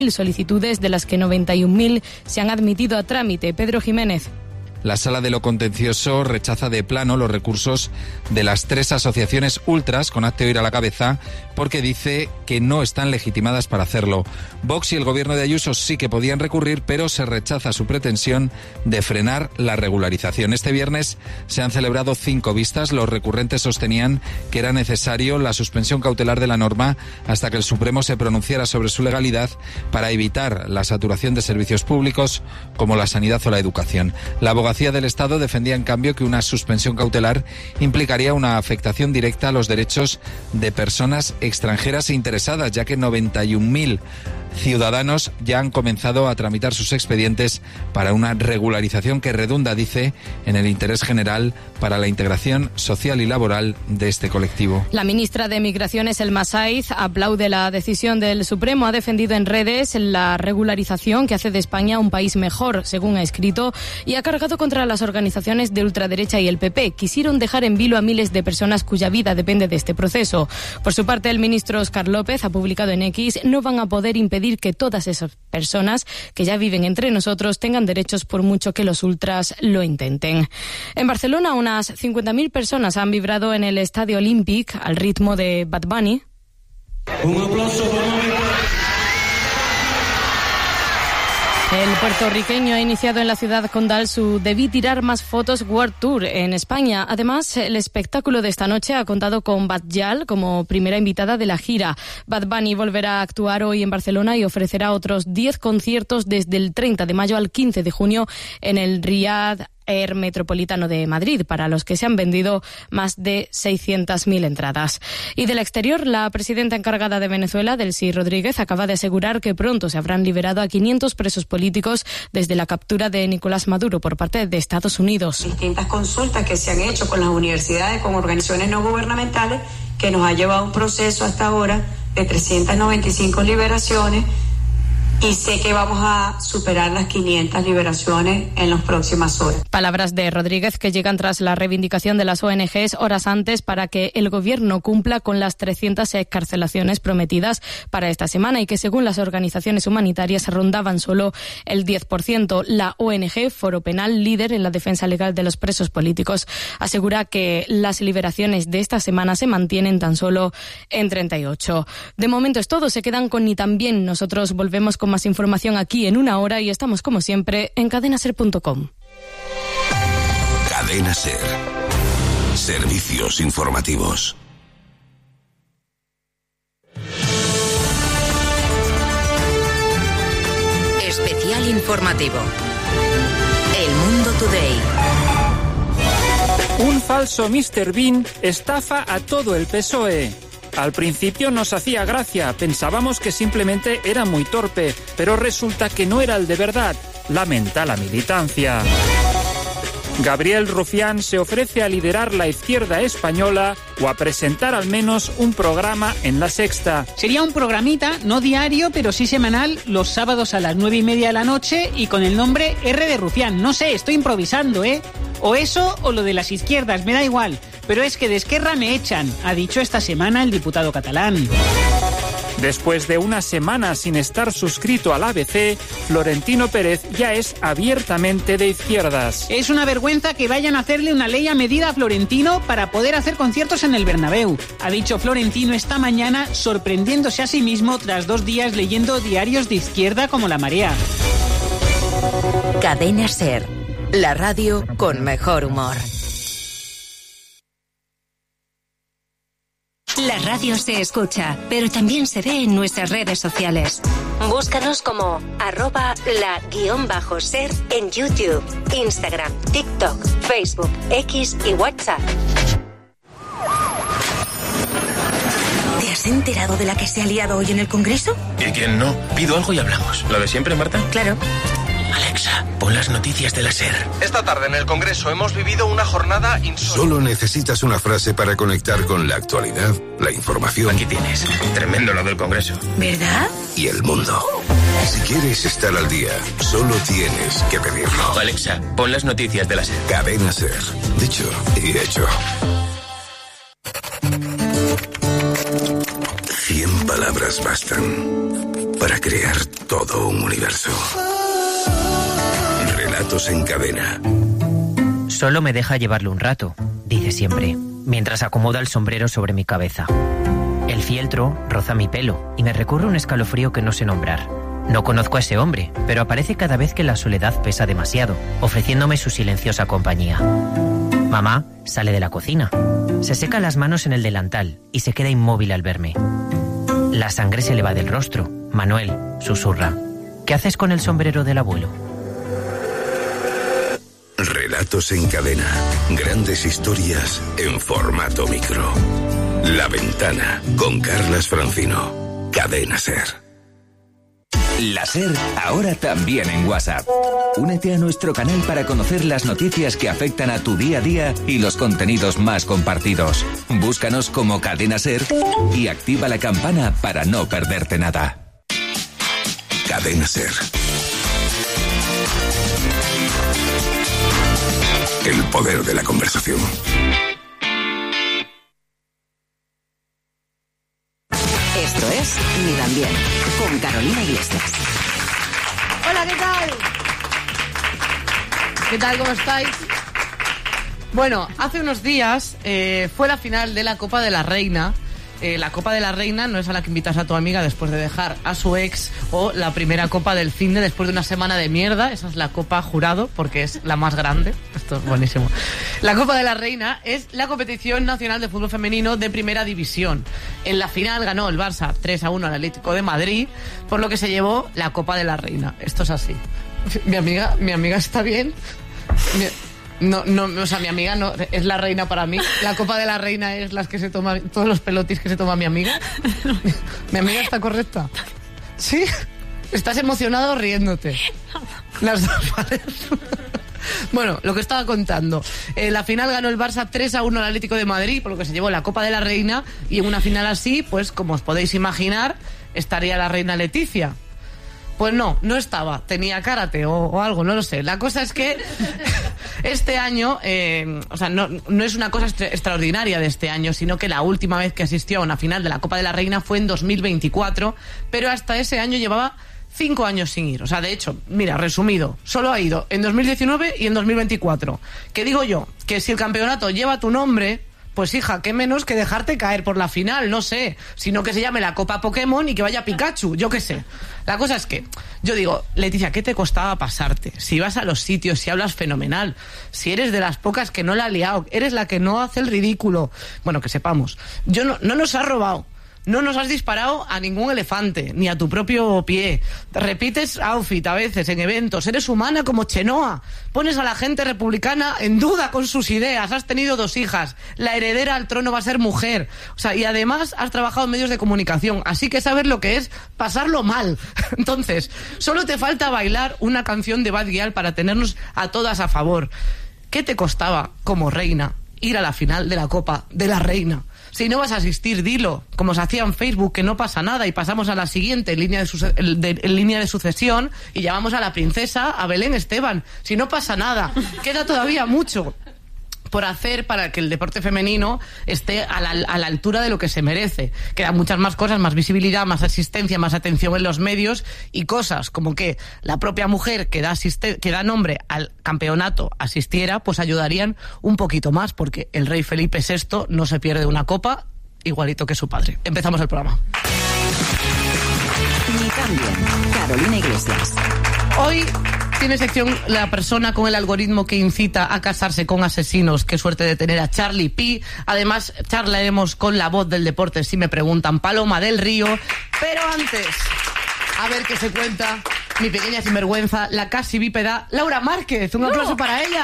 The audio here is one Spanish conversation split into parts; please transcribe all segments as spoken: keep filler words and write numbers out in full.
solicitudes, de las que noventa y un mil se han admitido a trámite. Pedro Jiménez. La Sala de lo Contencioso rechaza de plano los recursos de las tres asociaciones ultras, con Hazte Oír a la cabeza, porque dice que no están legitimadas para hacerlo. Vox y el gobierno de Ayuso sí que podían recurrir, pero se rechaza su pretensión de frenar la regularización. Este viernes se han celebrado cinco vistas. Los recurrentes sostenían que era necesario la suspensión cautelar de la norma hasta que el Supremo se pronunciara sobre su legalidad para evitar la saturación de servicios públicos como la sanidad o la educación. La abogacía del Estado defendía, en cambio, que una suspensión cautelar implicaría una afectación directa a los derechos de personas extranjeras e interesadas, ya que noventa y un mil ciudadanos ya han comenzado a tramitar sus expedientes para una regularización que redunda, dice, en el interés general para la integración social y laboral de este colectivo. La ministra de Migraciones, Elma Saiz, aplaude la decisión del Supremo. Ha defendido en redes la regularización que hace de España un país mejor, según ha escrito, y ha cargado contra las organizaciones de ultraderecha y el P P. Quisieron dejar en vilo a miles de personas cuya vida depende de este proceso. Por su parte, el ministro Óscar López ha publicado en X: no van a poder impedir que todas esas personas que ya viven entre nosotros tengan derechos por mucho que los ultras lo intenten. En Barcelona, unas cincuenta mil personas han vibrado en el Estadio Olímpic al ritmo de Bad Bunny. Un aplauso para... El puertorriqueño ha iniciado en la ciudad condal su Debí tirar más fotos World Tour en España. Además, el espectáculo de esta noche ha contado con Bad Gyal como primera invitada de la gira. Bad Bunny volverá a actuar hoy en Barcelona y ofrecerá otros diez conciertos desde el treinta de mayo al quince de junio en el Riad Air Metropolitano de Madrid, para los que se han vendido más de seiscientas mil entradas. Y del exterior, la presidenta encargada de Venezuela, Delcy Rodríguez, acaba de asegurar que pronto se habrán liberado a quinientos presos políticos desde la captura de Nicolás Maduro por parte de Estados Unidos. Distintas consultas que se han hecho con las universidades, con organizaciones no gubernamentales, que nos ha llevado un proceso hasta ahora de trescientas noventa y cinco liberaciones. Y sé que vamos a superar las quinientas liberaciones en las próximas horas. Palabras de Rodríguez que llegan tras la reivindicación de las O N Ges horas antes para que el gobierno cumpla con las trescientas excarcelaciones prometidas para esta semana y que, según las organizaciones humanitarias, rondaban solo el diez por ciento. La O N G, Foro Penal, líder en la defensa legal de los presos políticos, asegura que las liberaciones de esta semana se mantienen tan solo en treinta y ocho. De momento es todo. Se quedan con Ni Tan Bien. Nosotros volvemos con más información aquí en una hora y estamos, como siempre, en cadena ser punto com. Cadena Ser. Servicios informativos. Especial informativo. El Mundo Today. Un falso míster Bean estafa a todo el P S O E. Al principio nos hacía gracia, pensábamos que simplemente era muy torpe, pero resulta que no era el de verdad, lamenta la militancia. Gabriel Rufián se ofrece a liderar la izquierda española o a presentar al menos un programa en La Sexta. Sería un programita, no diario, pero sí semanal, los sábados a las nueve y media de la noche y con el nombre R de Rufián. No sé, estoy improvisando, ¿eh? O eso o lo de las izquierdas, me da igual. Pero es que de Esquerra me echan, ha dicho esta semana el diputado catalán. Después de una semana sin estar suscrito al A B C, Florentino Pérez ya es abiertamente de izquierdas. Es una vergüenza que vayan a hacerle una ley a medida a Florentino para poder hacer conciertos en el Bernabéu. Ha dicho Florentino esta mañana, sorprendiéndose a sí mismo tras dos días leyendo diarios de izquierda como La Marea. Cadena Ser, la radio con mejor humor. La radio se escucha, pero también se ve en nuestras redes sociales. Búscanos como arroba la guión bajo ser en YouTube, Instagram, TikTok, Facebook, X y WhatsApp. ¿Te has enterado de la que se ha liado hoy en el Congreso? ¿Y quién no? Pido algo y hablamos. ¿Lo de siempre, Marta? Claro. Alexa, pon las noticias de la SER. Esta tarde en el Congreso hemos vivido una jornada insólita. Solo necesitas una frase para conectar con la actualidad, la información. Aquí tienes. Tremendo lo del Congreso. ¿Verdad? Y el mundo. Si quieres estar al día, solo tienes que pedirlo. Alexa, pon las noticias de la SER. Cadena SER. Dicho y hecho. Cien palabras bastan para crear todo un universo. Relatos en cadena. Solo me deja llevarlo un rato, dice siempre, mientras acomoda el sombrero sobre mi cabeza. El fieltro roza mi pelo y me recurre un escalofrío que no sé nombrar. No conozco a ese hombre, pero aparece cada vez que la soledad pesa demasiado, ofreciéndome su silenciosa compañía. Mamá sale de la cocina, se seca las manos en el delantal y se queda inmóvil al verme. La sangre se le va del rostro. Manuel susurra: ¿qué haces con el sombrero del abuelo? Relatos en cadena. Grandes historias en formato micro. La Ventana, con Carlas Francino. Cadena SER. La SER, ahora también en WhatsApp. Únete a nuestro canal para conocer las noticias que afectan a tu día a día y los contenidos más compartidos. Búscanos como Cadena SER y activa la campana para no perderte nada. Cadena SER. El poder de la conversación. Esto es Ni tan bien, con Carolina Iglesias. Hola, ¿qué tal? ¿Qué tal? ¿Cómo estáis? Bueno, hace unos días eh, fue la final de la Copa de la Reina. Eh, la Copa de la Reina no es a la que invitas a tu amiga después de dejar a su ex, o la primera Copa del Finde después de una semana de mierda. Esa es la Copa Jurado, porque es la más grande. Esto es buenísimo. La Copa de la Reina es la competición nacional de fútbol femenino de primera división. En la final ganó el Barça tres a uno al Atlético de Madrid, por lo que se llevó la Copa de la Reina. Esto es así. Mi amiga, mi amiga está bien. Mi... No, no, o sea, mi amiga no es la reina para mí. La Copa de la Reina es las que se toma, todos los pelotis que se toma mi amiga. Mi, mi amiga está correcta. ¿Sí? ¿Estás emocionado o riéndote? Las dos, ¿vale? Bueno, lo que estaba contando. En la final ganó el Barça tres a uno al Atlético de Madrid, por lo que se llevó la Copa de la Reina. Y en una final así, pues como os podéis imaginar, estaría la reina Leticia. Pues no, no estaba, tenía karate o, o algo, no lo sé. La cosa es que este año, eh, o sea, no, no es una cosa extra- extraordinaria de este año, sino que la última vez que asistió a una final de la Copa de la Reina fue en dos mil veinticuatro, pero hasta ese año llevaba cinco años sin ir. O sea, de hecho, mira, resumido, solo ha ido en dos mil diecinueve y en dos mil veinticuatro. ¿Qué digo yo? Que si el campeonato lleva tu nombre... Pues hija, qué menos que dejarte caer por la final, no sé, sino que se llame la Copa Pokémon y que vaya Pikachu, yo qué sé. La cosa es que, yo digo, Leticia, ¿qué te costaba pasarte? Si vas a los sitios, si hablas fenomenal, si eres de las pocas que no la ha liado, eres la que no hace el ridículo. Bueno, que sepamos, yo no, no nos has robado. No nos has disparado a ningún elefante, ni a tu propio pie. Repites outfit a veces en eventos. Eres humana como Chenoa. Pones a la gente republicana en duda con sus ideas. Has tenido dos hijas. La heredera al trono va a ser mujer. O sea, y además has trabajado en medios de comunicación. Así que sabes lo que es pasarlo mal. Entonces, solo te falta bailar una canción de Bad Gyal para tenernos a todas a favor. ¿Qué te costaba, como reina, ir a la final de la Copa de la Reina? Si no vas a asistir, dilo, como se hacía en Facebook, que no pasa nada, y pasamos a la siguiente línea de, suce- de, en línea de sucesión y llamamos a la princesa, a Belén Esteban. Si no pasa nada, queda todavía mucho por hacer para que el deporte femenino esté a la, a la altura de lo que se merece. Quedan muchas más cosas, más visibilidad, más asistencia, más atención en los medios, y cosas como que la propia mujer que da, asiste- que da nombre al campeonato asistiera, pues ayudarían un poquito más, porque el rey Felipe sexto no se pierde una copa igualito que su padre. Empezamos el programa. Ni tan bien, Carolina Iglesias. Hoy tiene sección la persona con el algoritmo que incita a casarse con asesinos. Qué suerte de tener a Charlie Pi. Además, charlaremos con la voz del deporte, si me preguntan, Paloma del Río. Pero antes, a ver qué se cuenta mi pequeña sinvergüenza, la casi bípeda Laura Márquez. Un aplauso uh. para ella.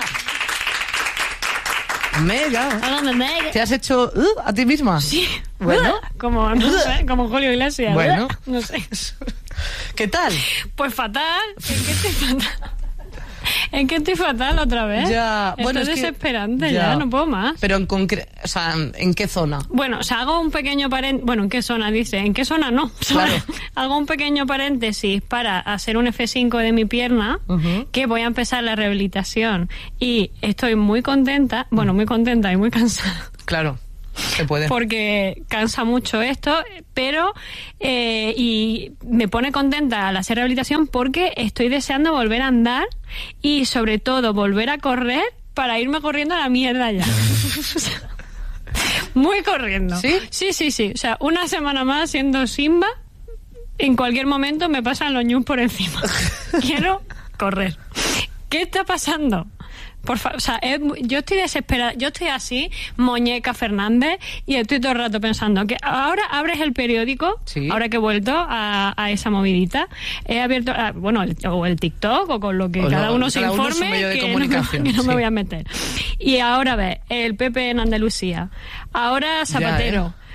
Mega. Hola, mega. ¿Te has hecho uh, a ti misma? Sí. Bueno. Como, no sé, como Julio Iglesias. Bueno. No sé. ¿Qué tal? Pues fatal. ¿En qué estoy fatal? ¿En qué estoy fatal otra vez? Ya. Estoy bueno, es desesperante, que, ya. ya, no puedo más. Pero en concreto, o sea, ¿en qué zona? Bueno, o sea, hago un pequeño paréntesis. Bueno, ¿en qué zona dice? ¿En qué zona no? Claro. Hago un pequeño paréntesis para hacer un efe cinco de mi pierna, uh-huh. que voy a empezar la rehabilitación. Y estoy muy contenta, bueno, muy contenta y muy cansada. Claro. Se puede. Porque cansa mucho esto, pero eh, y me pone contenta al hacer rehabilitación porque estoy deseando volver a andar y sobre todo volver a correr para irme corriendo a la mierda ya. Muy corriendo. ¿Sí? Sí, sí, sí. O sea, una semana más siendo Simba, en cualquier momento me pasan los ñus por encima. Quiero correr. ¿Qué está pasando? Por favor, o sea, es, yo estoy desesperada, yo estoy así, muñeca Fernández, y estoy todo el rato pensando que ahora abres el periódico, sí. ahora que he vuelto a, a esa movidita, he abierto, a, bueno, el, o el TikTok, o con lo que o cada no, uno se cada informe, uno que, no me, que no sí. me voy a meter. Y ahora ves, el P P en Andalucía, ahora Zapatero. Ya, ¿eh?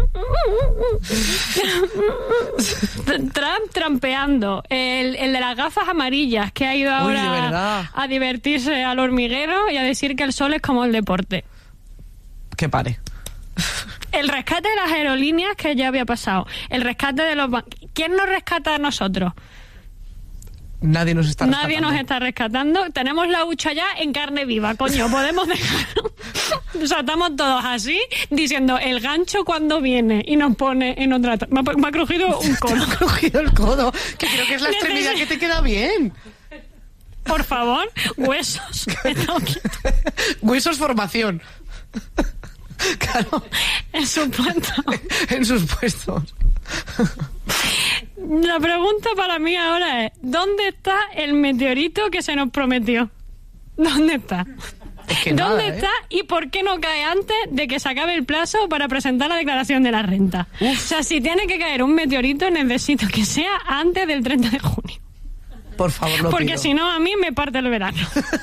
Trump trampeando, el, el de las gafas amarillas que ha ido ahora Uy, a divertirse al hormiguero y a decir que el sol es como el deporte. Que pare. El rescate de las aerolíneas que ya había pasado. El rescate de los bancos. ¿Quién nos rescata a nosotros? Nadie nos está rescatando. Nadie nos está rescatando. Tenemos la hucha ya en carne viva, coño. Podemos dejarlo. O sea, estamos todos así, diciendo el gancho cuando viene y nos pone en otra... Me ha, me ha crujido un codo. Me ha crujido el codo, que creo que es la extremidad que te queda bien. Por favor, huesos. Huesos formación. Claro. En sus puestos. En sus puestos. La pregunta para mí ahora es, ¿dónde está el meteorito que se nos prometió? ¿Dónde está? Es que ¿Dónde nada, está ¿eh? y por qué no cae antes de que se acabe el plazo para presentar la declaración de la renta? Uf. O sea, si tiene que caer un meteorito, necesito que sea antes del treinta de junio. Por favor, lo Porque pido. si no, a mí me parte el verano.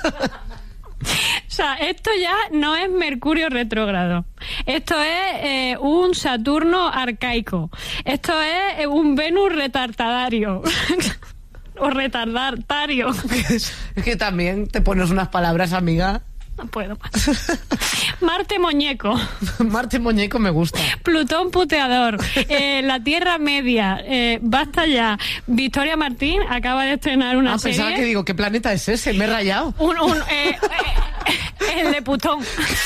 O sea, esto ya no es Mercurio retrógrado. Esto es eh, un Saturno arcaico. Esto es eh, un Venus retardatario. O retardatario. Es que también te pones unas palabras, amiga. No puedo más. Marte muñeco. Marte muñeco me gusta. Plutón puteador. Eh, la Tierra Media. Eh, basta ya. Victoria Martín acaba de estrenar una ah, serie. Pensaba que digo, ¿qué planeta es ese? Me he rayado. Un, un, eh, eh, el de Putón.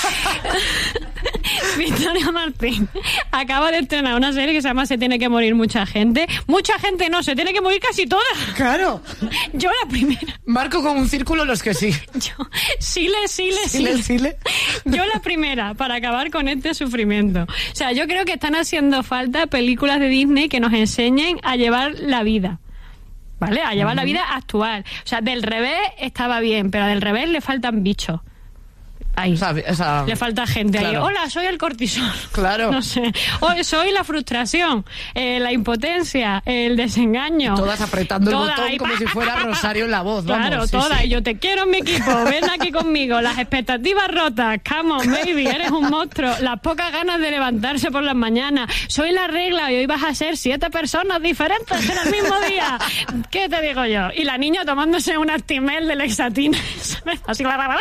Victoria Martín acaba de estrenar una serie que se llama Se tiene que morir mucha gente. Mucha gente no, se tiene que morir casi toda. Claro. Yo la primera. Marco con un círculo los que sí. Yo, Sile, Sile, Sile, Sile. Yo la primera para acabar con este sufrimiento. O sea, yo creo que están haciendo falta películas de Disney que nos enseñen a llevar la vida. ¿Vale? A llevar uh-huh. la vida actual. O sea, del revés estaba bien, pero del revés le faltan bichos. Ahí. O sea, o sea, le falta gente claro. ahí. Hola, soy el cortisol. Claro. No sé. Hoy soy la frustración, eh, la impotencia, el desengaño. Y todas apretando todas el botón ahí, como pa, si fuera pa, pa, Rosario en la voz. Claro, vamos, sí, todas. sí. Y yo te quiero en mi equipo. Ven aquí conmigo. Las expectativas rotas. Come on, baby. Eres un monstruo. Las pocas ganas de levantarse por las mañanas. Soy la regla y hoy vas a ser siete personas diferentes en el mismo día. ¿Qué te digo yo? Y la niña tomándose un Actimel de Lexatina. Así la la, la.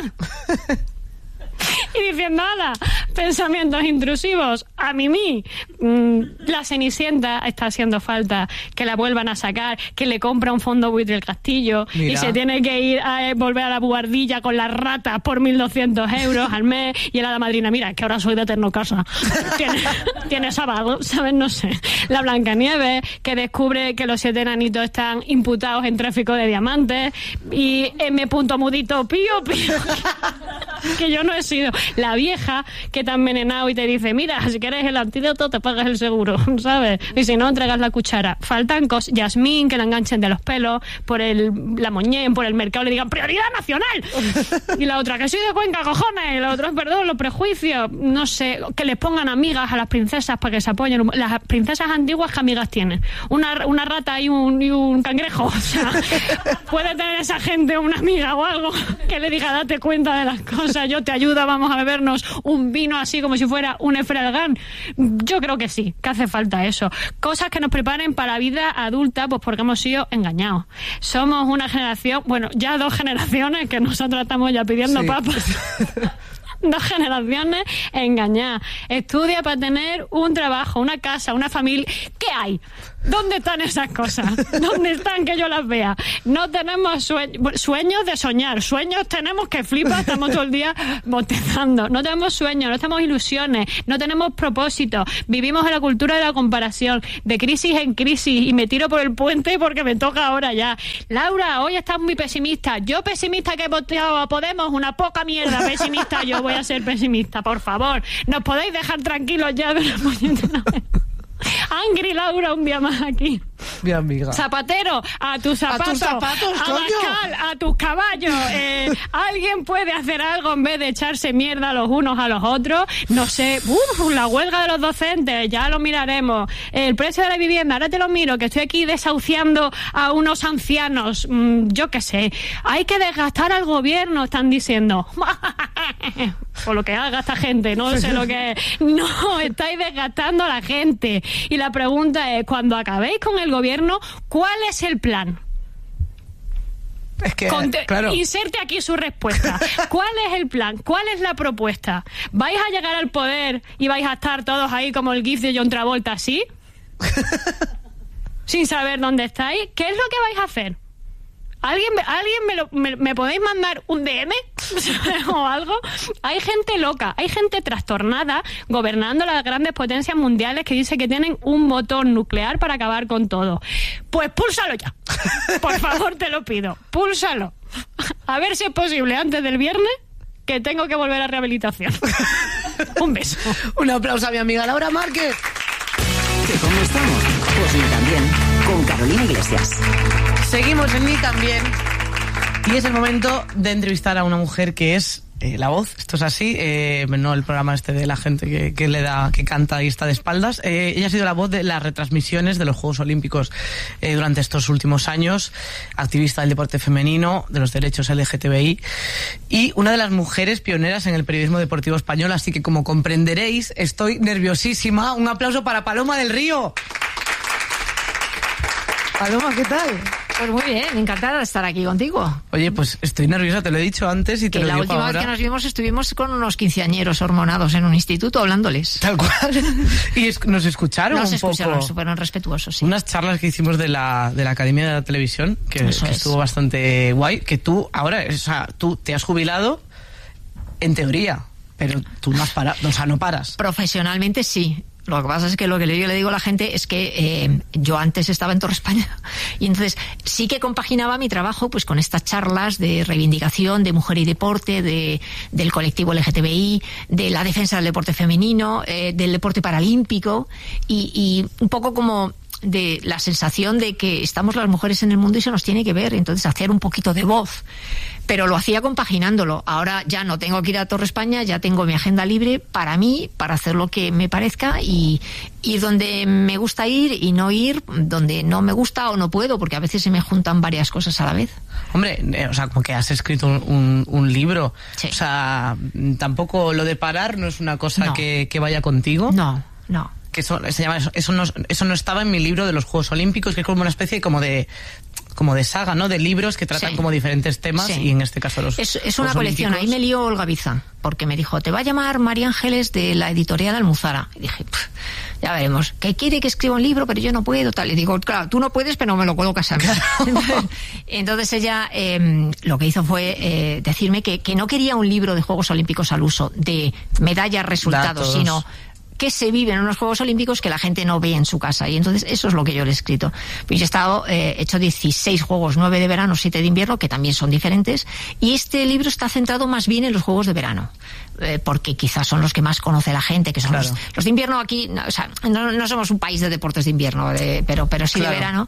Y diciendo, nada, pensamientos intrusivos, a Mimi, mmm, la Cenicienta está haciendo falta que la vuelvan a sacar, que le compra un fondo buitre el castillo. Mira. Y se tiene que ir a eh, volver a la buhardilla con las ratas por mil doscientos euros al mes. Y el hada madrina, mira, es que ahora soy de eterno casa. Tiene, tiene sábado, ¿sabes? No sé. La Blancanieves, que descubre que los siete enanitos están imputados en tráfico de diamantes. Y M. Mudito, pío, pío. Que yo no he sido. La vieja que te ha envenenado y te dice, mira, si quieres el antídoto te pagas el seguro, ¿sabes? Y si no, entregas la cuchara. Faltan cosas. Yasmín, que la enganchen de los pelos por el la moñén, por el mercado, le digan, ¡prioridad nacional! Y la otra, que soy de Cuenca, cojones. Y la otra, perdón, los prejuicios. No sé, que les pongan amigas a las princesas para que se apoyen. Las princesas antiguas, ¿qué amigas tienen? Una, una rata y un, y un cangrejo. O sea, puede tener esa gente una amiga o algo que le diga, date cuenta de las cosas, yo te ayudo, vamos a bebernos un vino así como si fuera un Efrelgan. Yo creo que sí, que hace falta eso. Cosas que nos preparen para la vida adulta, pues porque hemos sido engañados. Somos una generación, bueno, ya dos generaciones que nosotros estamos ya pidiendo sí. papas. Dos generaciones engañadas. Estudia para tener un trabajo, una casa, una familia. ¿Qué hay? ¿Dónde están esas cosas? ¿Dónde están que yo las vea? No tenemos sue- sueños de soñar. Sueños tenemos que flipa, estamos todo el día bostezando. No tenemos sueños, no tenemos ilusiones, no tenemos propósitos. Vivimos en la cultura de la comparación, de crisis en crisis, y me tiro por el puente porque me toca ahora ya. Laura, hoy estás muy pesimista. Yo pesimista que he votado a Podemos, una poca mierda pesimista. Yo voy a ser pesimista, por favor. ¿Nos podéis dejar tranquilos ya de una puñetera vez? Angry Laura un día más aquí. Mi amiga. Zapatero, a tus zapatos, a tus zapatos, a Bascal, a tus caballos. Eh, ¿Alguien puede hacer algo en vez de echarse mierda los unos a los otros? No sé, uf, la huelga de los docentes, ya lo miraremos. El precio de la vivienda, ahora te lo miro, que estoy aquí desahuciando a unos ancianos. Mm, yo qué sé, hay que desgastar al gobierno, están diciendo. Por lo que haga esta gente, no sé lo que es. No, estáis desgastando a la gente. Y la pregunta es, cuando acabéis con el gobierno, ¿cuál es el plan? Es que, Conte- claro. Inserte aquí su respuesta. ¿Cuál es el plan? ¿Cuál es la propuesta? ¿Vais a llegar al poder y vais a estar todos ahí como el gif de John Travolta, así? Sin saber dónde estáis. ¿Qué es lo que vais a hacer? ¿Alguien, alguien me, lo, me, me podéis mandar un D M o algo? Hay gente loca, hay gente trastornada gobernando las grandes potencias mundiales que dice que tienen un botón nuclear para acabar con todo. Pues púlsalo ya. Por favor, te lo pido. Púlsalo. A ver si es posible antes del viernes, que tengo que volver a rehabilitación. Un beso. Un aplauso a mi amiga Laura Márquez. ¿Que cómo estamos? Pues ni también. Con Carolina Iglesias. Seguimos en Ni También. Y es el momento de entrevistar a una mujer que es eh, la voz. Esto es así. Eh, no el programa este de la gente que, que le da, que canta y está de espaldas. Eh, ella ha sido la voz de las retransmisiones de los Juegos Olímpicos eh, durante estos últimos años. Activista del deporte femenino, de los derechos L G T B I. Y una de las mujeres pioneras en el periodismo deportivo español. Así que, como comprenderéis, estoy nerviosísima. Un aplauso para Paloma del Río. Paloma, ¿qué tal? Pues muy bien, encantada de estar aquí contigo. Oye, pues estoy nerviosa, te lo he dicho antes y te que lo la digo última ahora. vez que nos vimos estuvimos con unos quinceañeros hormonados en un instituto hablándoles. Tal cual. Y es, nos escucharon nos un escucharon, poco. Fueron respetuosos, sí. Unas charlas que hicimos de la, de la Academia de la Televisión, que, que es. estuvo bastante guay, que tú ahora, o sea, tú te has jubilado en teoría, pero tú no has parado, o sea, no paras. Profesionalmente sí. Lo que pasa es que lo que yo le digo a la gente es que eh, yo antes estaba en Torre España y entonces sí que compaginaba mi trabajo pues con estas charlas de reivindicación de mujer y deporte, de, del colectivo L G T B I, de la defensa del deporte femenino, eh, del deporte paralímpico y, y un poco como de la sensación de que estamos las mujeres en el mundo y se nos tiene que ver, entonces hacer un poquito de voz. Pero lo hacía compaginándolo. Ahora ya no tengo que ir a Torre España, ya tengo mi agenda libre para mí, para hacer lo que me parezca y ir donde me gusta ir y no ir donde no me gusta o no puedo, porque a veces se me juntan varias cosas a la vez. Hombre, eh, o sea, como que has escrito un, un, un libro. Sí. O sea, tampoco lo de parar no es una cosa no. que, que vaya contigo. No, no. Que eso, se llama, eso, eso, no, eso no estaba en mi libro de los Juegos Olímpicos, que es como una especie como de como de saga, ¿no? De libros que tratan sí. como diferentes temas sí. y en este caso los Es, es una los colección. olímpicos. Ahí me lió Olga Bizán, porque me dijo, te va a llamar María Ángeles de la editorial Almuzara. Y dije, ya veremos, que quiere que escriba un libro, pero yo no puedo, tal. Y digo, claro, tú no puedes, pero me lo colocas a mí. Entonces, entonces ella eh, lo que hizo fue eh, decirme que, que no quería un libro de Juegos Olímpicos al uso, de medallas, resultados, Datos. sino que se vive en unos Juegos Olímpicos que la gente no ve en su casa. Y entonces eso es lo que yo le he escrito. Pues yo he estado, eh, hecho dieciséis juegos, nueve de verano, siete de invierno, que también son diferentes. Y este libro está centrado más bien en los Juegos de verano. Eh, porque quizás son los que más conoce la gente, que son claro. los, los de invierno aquí, no, o sea, no, no somos un país de deportes de invierno, de, pero, pero sí claro. de verano.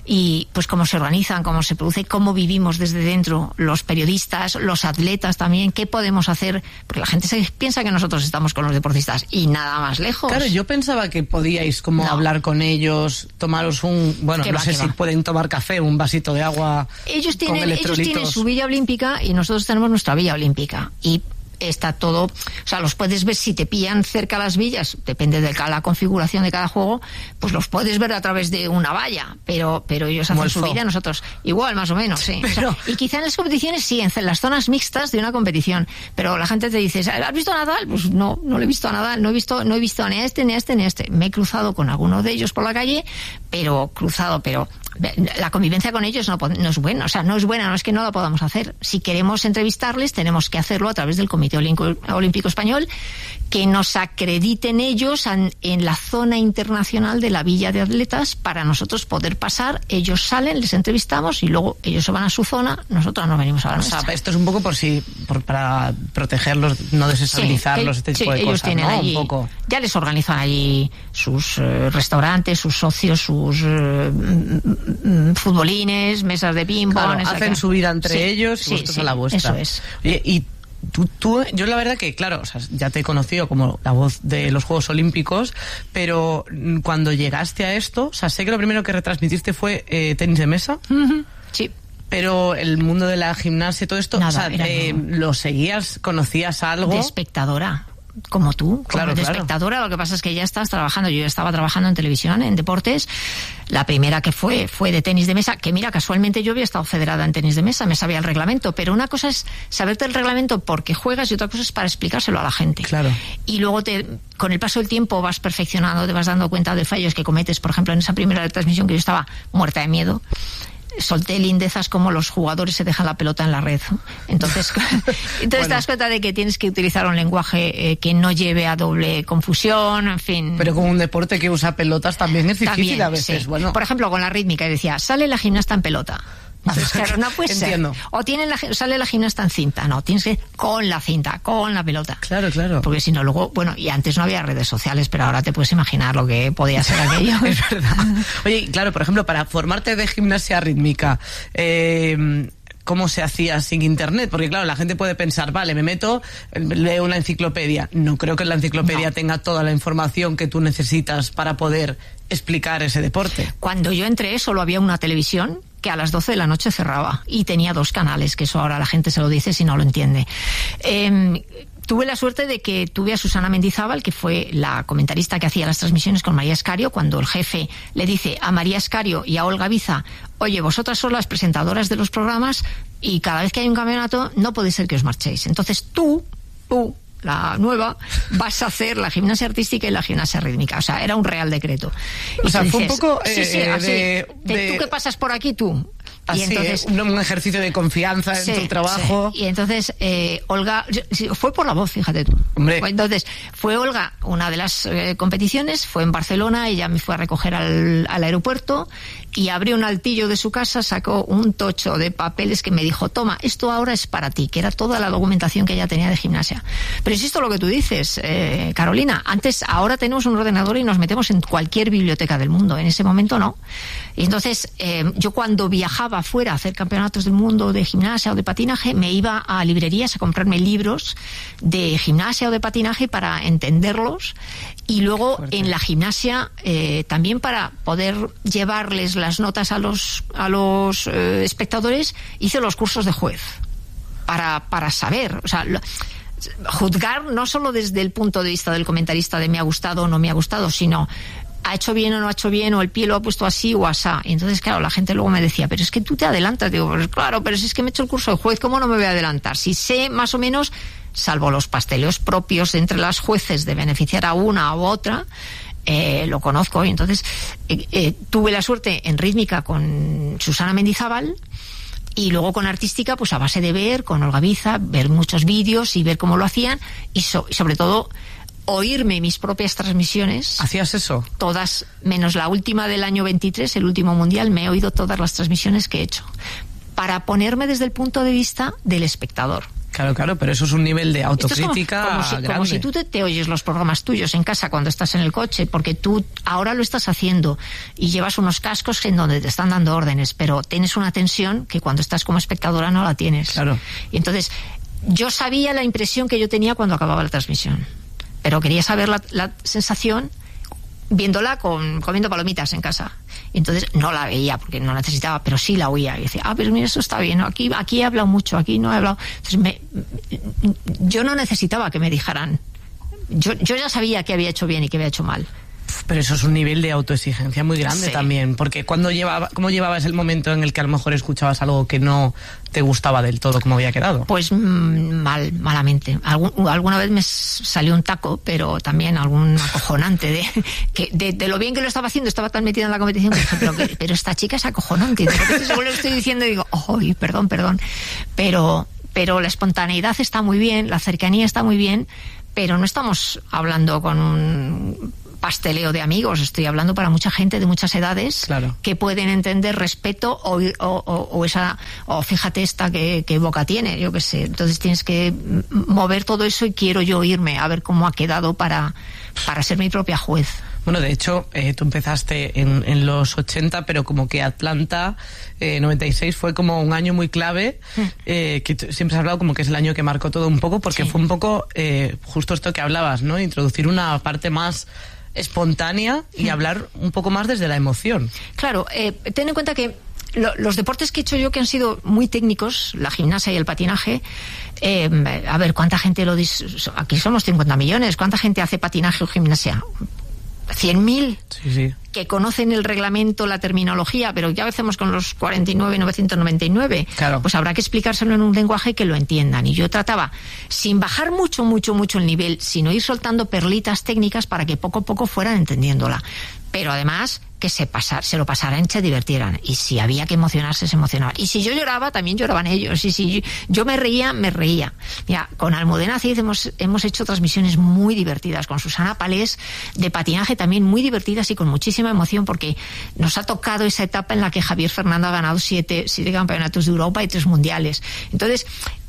Y pues cómo se organizan, cómo se produce, cómo vivimos desde dentro, los periodistas, los atletas también, qué podemos hacer, porque la gente se piensa que nosotros estamos con los deportistas y nada más lejos. Claro, yo pensaba que podíais como no. hablar con ellos, tomaros un, bueno, no va, sé si va. pueden tomar café, un vasito de agua. Ellos tienen, con ellos tienen su villa olímpica y nosotros tenemos nuestra villa olímpica. Y está todo, o sea, los puedes ver si te pillan cerca las villas, depende de la configuración de cada juego, pues los puedes ver a través de una valla, pero pero ellos hacen su vida, nosotros igual, más o menos, sí. Pero... O sea, y quizá en las competiciones sí, en las zonas mixtas de una competición, pero la gente te dice, ¿has visto a Nadal? Pues no, no le he visto a Nadal, no he visto, no he visto ni a este, ni a este, ni a este. Me he cruzado con alguno de ellos por la calle, pero cruzado, pero la convivencia con ellos no, no es buena, o sea, no es buena, no es que no la podamos hacer. Si queremos entrevistarles, tenemos que hacerlo a través del Comité Olímpico Español, que nos acrediten ellos en, en la zona internacional de la Villa de Atletas para nosotros poder pasar. Ellos salen, les entrevistamos y luego ellos se van a su zona, nosotros nos venimos a la nuestra. O sea, esto es un poco por si por, para protegerlos, no desestabilizarlos, sí, este tipo sí, de ellos cosas, tienen ¿no? allí, un poco. Ya les organizan allí sus eh, restaurantes, sus socios, sus eh, futbolines, mesas de ping-pong. Claro, hacen que... su vida entre sí, ellos y sí, vosotros sí, a la vuestra. Eso es. Oye, y Tú, tú, yo la verdad que, claro, o sea, ya te he conocido como la voz de los Juegos Olímpicos, pero cuando llegaste a esto, o sea, sé que lo primero que retransmitiste fue eh, tenis de mesa. Uh-huh. Sí. Pero el mundo de la gimnasia y todo esto, Nada, o sea, eh, no. ¿lo seguías? ¿Conocías algo? De espectadora. Como tú, como claro, de claro. espectadora, lo que pasa es que ya estás trabajando. Yo ya estaba trabajando en televisión, en deportes. La primera que fue, fue de tenis de mesa, que mira, casualmente yo había estado federada en tenis de mesa, me sabía el reglamento, pero una cosa es saberte el reglamento porque juegas y otra cosa es para explicárselo a la gente. Claro. Y luego te, con el paso del tiempo vas perfeccionando, te vas dando cuenta de fallos que cometes. Por ejemplo, en esa primera transmisión que yo estaba muerta de miedo, solté lindezas como los jugadores se dejan la pelota en la red. Entonces, entonces bueno. te das cuenta de que tienes que utilizar un lenguaje eh, que no lleve a doble confusión, en fin. Pero con un deporte que usa pelotas también es difícil también, a veces. Sí. Bueno. Por ejemplo, con la rítmica, decía, sale la gimnasta en pelota. Entonces, claro, no puede Entiendo. ser. O tiene la, sale la gimnasta en cinta. No, tienes que con la cinta, con la pelota. Claro, claro. Porque si no, luego, bueno, y antes no había redes sociales, pero ahora te puedes imaginar lo que podía ser aquello. Es verdad. Oye, claro, por ejemplo, para formarte de gimnasia rítmica, eh, ¿cómo se hacía sin internet? Porque claro, la gente puede pensar, vale, me meto, leo una enciclopedia. No creo que la enciclopedia no. tenga toda la información que tú necesitas para poder explicar ese deporte. Cuando yo entré solo había una televisión que a las doce de la noche cerraba y tenía dos canales, que eso ahora la gente se lo dice si no lo entiende. Eh, tuve la suerte de que tuve a Susana Mendizábal, que fue la comentarista que hacía las transmisiones con María Escario, cuando el jefe le dice a María Escario y a Olga Biza, oye, vosotras sois las presentadoras de los programas y cada vez que hay un campeonato no puede ser que os marchéis. Entonces tú, tú, la nueva, vas a hacer la gimnasia artística y la gimnasia rítmica. O sea, era un real decreto. O sea, fue un poco sí, sí, eh, así, de, de, tú que pasas por aquí, tú. Así, y entonces, un, un ejercicio de confianza en sí, tu trabajo. Sí. Y entonces, eh, Olga, fue por la voz, fíjate tú. Hombre. Entonces, fue Olga, una de las eh, competiciones, fue en Barcelona, ella me fue a recoger al, al aeropuerto y abrió un altillo de su casa, sacó un tocho de papeles que me dijo, toma, esto ahora es para ti, que era toda la documentación que ella tenía de gimnasia. Pero insisto lo que tú dices, eh, Carolina, antes, ahora tenemos un ordenador y nos metemos en cualquier biblioteca del mundo, en ese momento no. Y entonces, eh, yo cuando viajaba fuera a hacer campeonatos del mundo de gimnasia o de patinaje, me iba a librerías a comprarme libros de gimnasia o de patinaje para entenderlos y luego Fuerte. En la gimnasia eh, también para poder llevarles las notas a los a los eh, espectadores, hice los cursos de juez para, para saber, o sea, lo, juzgar no solo desde el punto de vista del comentarista de me ha gustado o no me ha gustado, sino ha hecho bien o no ha hecho bien, o el pie lo ha puesto así o asá. Y entonces, claro, la gente luego me decía, pero es que tú te adelantas. Digo, pues claro, pero si es que me he hecho el curso de juez, ¿cómo no me voy a adelantar? Si sé más o menos, salvo los pasteleos propios entre las jueces de beneficiar a una u otra, eh, lo conozco. Y entonces eh, eh, tuve la suerte en rítmica con Susana Mendizábal, y luego con artística, pues a base de ver, con Olga Biza, ver muchos vídeos y ver cómo lo hacían, y so- sobre todo oírme mis propias transmisiones. ¿Hacías eso? Todas, menos la última del año veintitrés, el último mundial, me he oído todas las transmisiones que he hecho, para ponerme desde el punto de vista del espectador. Claro, claro, pero eso es un nivel de autocrítica como, como, si, grande. como si tú te, te oyes los programas tuyos en casa cuando estás en el coche, porque tú ahora lo estás haciendo y llevas unos cascos en donde te están dando órdenes, pero tienes una tensión que cuando estás como espectadora no la tienes. Claro. Y entonces, yo sabía la impresión que yo tenía cuando acababa la transmisión, pero quería saber la, la sensación viéndola con, comiendo palomitas en casa. Y entonces no la veía porque no necesitaba, pero sí la oía. Y decía, ah, pero mira, eso está bien, ¿no? Aquí, aquí he hablado mucho, aquí no he hablado. Entonces me, yo no necesitaba que me dijeran. Yo, yo ya sabía que había hecho bien y que había hecho mal. Pero eso es un nivel de autoexigencia muy grande, sí, también, porque cuando llevaba, ¿cómo llevabas el momento en el que a lo mejor escuchabas algo que no te gustaba del todo como había quedado? Pues mmm, mal, malamente. Algún, alguna vez me salió un taco, pero también algún acojonante de, que, de, de lo bien que lo estaba haciendo. Estaba tan metida en la competición que dije, pero, pero esta chica es acojonante. De repente según lo estoy diciendo y digo, ¡ay, perdón, perdón! Pero, pero la espontaneidad está muy bien, la cercanía está muy bien, pero no estamos hablando con un pasteleo de amigos, estoy hablando para mucha gente de muchas edades, claro, que pueden entender respeto o, o, o, o esa, o fíjate esta que, que boca tiene, yo qué sé. Entonces tienes que mover todo eso y quiero yo irme a ver cómo ha quedado para, para ser mi propia juez. Bueno, de hecho, eh, tú empezaste en, en los ochenta, pero como que Atlanta eh, noventa y seis fue como un año muy clave, eh, que t- siempre has hablado como que es el año que marcó todo un poco, porque sí, fue un poco eh, justo esto que hablabas, ¿no? Introducir una parte más espontánea y hablar un poco más desde la emoción. Claro, eh, ten en cuenta que lo, los deportes que he hecho yo, que han sido muy técnicos, la gimnasia y el patinaje, eh, a ver, ¿cuánta gente lo dice? Aquí somos cincuenta millones, ¿cuánta gente hace patinaje o gimnasia? ¿cien mil? Sí, sí. Que conocen el reglamento, la terminología, pero ya hacemos con los cuarenta y nueve mil novecientos noventa y nueve. Claro. Pues habrá que explicárselo en un lenguaje que lo entiendan. Y yo trataba, sin bajar mucho, mucho, mucho el nivel, sino ir soltando perlitas técnicas para que poco a poco fueran entendiéndola. Pero además, que se, pasar, se lo pasaran y se divirtieran. Y si había que emocionarse, se emocionaban. Y si yo lloraba, también lloraban ellos. Y si yo, yo me reía, me reía. Mira, con Almudena Cid hemos, hemos hecho transmisiones muy divertidas. Con Susana Palés, de patinaje también muy divertidas y con muchísima emoción, porque nos ha tocado esa etapa en la que Javier Fernando ha ganado siete, siete campeonatos de Europa y tres mundiales. Entonces,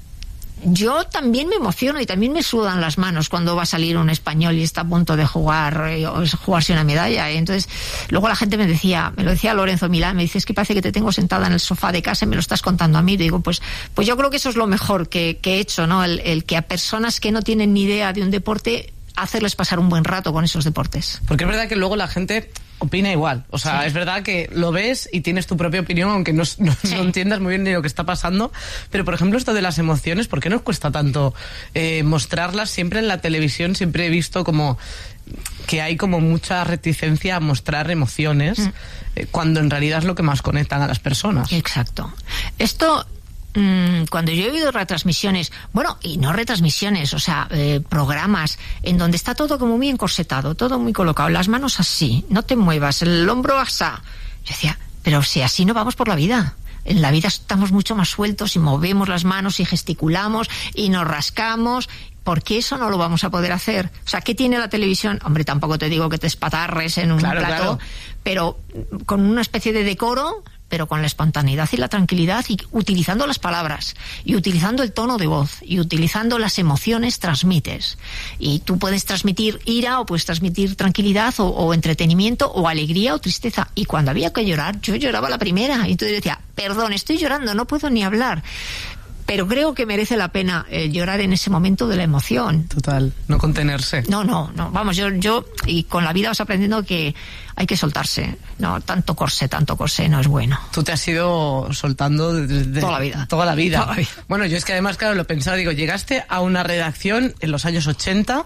yo también me emociono y también me sudan las manos cuando va a salir un español y está a punto de jugar eh, o jugarse una medalla. Y entonces, luego la gente me decía, me lo decía Lorenzo Milán, me dice, es que parece que te tengo sentada en el sofá de casa y me lo estás contando a mí. Y digo, pues, pues yo creo que eso es lo mejor que, que he hecho, ¿no? El, el que a personas que no tienen ni idea de un deporte, hacerles pasar un buen rato con esos deportes. Porque es verdad que luego la gente opina igual. O sea, sí, es verdad que lo ves y tienes tu propia opinión, aunque no, no, sí, no entiendas muy bien ni lo que está pasando. Pero, por ejemplo, esto de las emociones, ¿por qué nos cuesta tanto eh, mostrarlas? Siempre en la televisión siempre he visto como que hay como mucha reticencia a mostrar emociones, mm. eh, cuando en realidad es lo que más conectan a las personas. Exacto. Esto... Cuando yo he oído retransmisiones, bueno, y no retransmisiones, o sea, eh, programas en donde está todo como muy encorsetado, todo muy colocado, las manos así, no te muevas, el hombro asá. Yo decía, pero si así no vamos por la vida. En la vida estamos mucho más sueltos y movemos las manos y gesticulamos y nos rascamos. ¿Por qué eso no lo vamos a poder hacer? O sea, ¿qué tiene la televisión? Hombre, tampoco te digo que te espatarres en un claro, plató, claro, pero con una especie de decoro, pero con la espontaneidad y la tranquilidad, y utilizando las palabras, y utilizando el tono de voz, y utilizando las emociones, transmites. Y tú puedes transmitir ira, o puedes transmitir tranquilidad, o, o entretenimiento, o alegría, o tristeza. Y cuando había que llorar, yo lloraba la primera. Y entonces decía, perdón, estoy llorando, no puedo ni hablar. Pero creo que merece la pena eh, llorar en ese momento de la emoción. Total, no contenerse. No, no, no. Vamos, yo, yo y con la vida vas aprendiendo que hay que soltarse. No, tanto corsé, tanto corsé no es bueno. Tú te has ido soltando desde toda la vida. Toda la vida. Toda la vida. Bueno, yo es que además, claro, lo pensaba, digo, llegaste a una redacción en los años ochenta.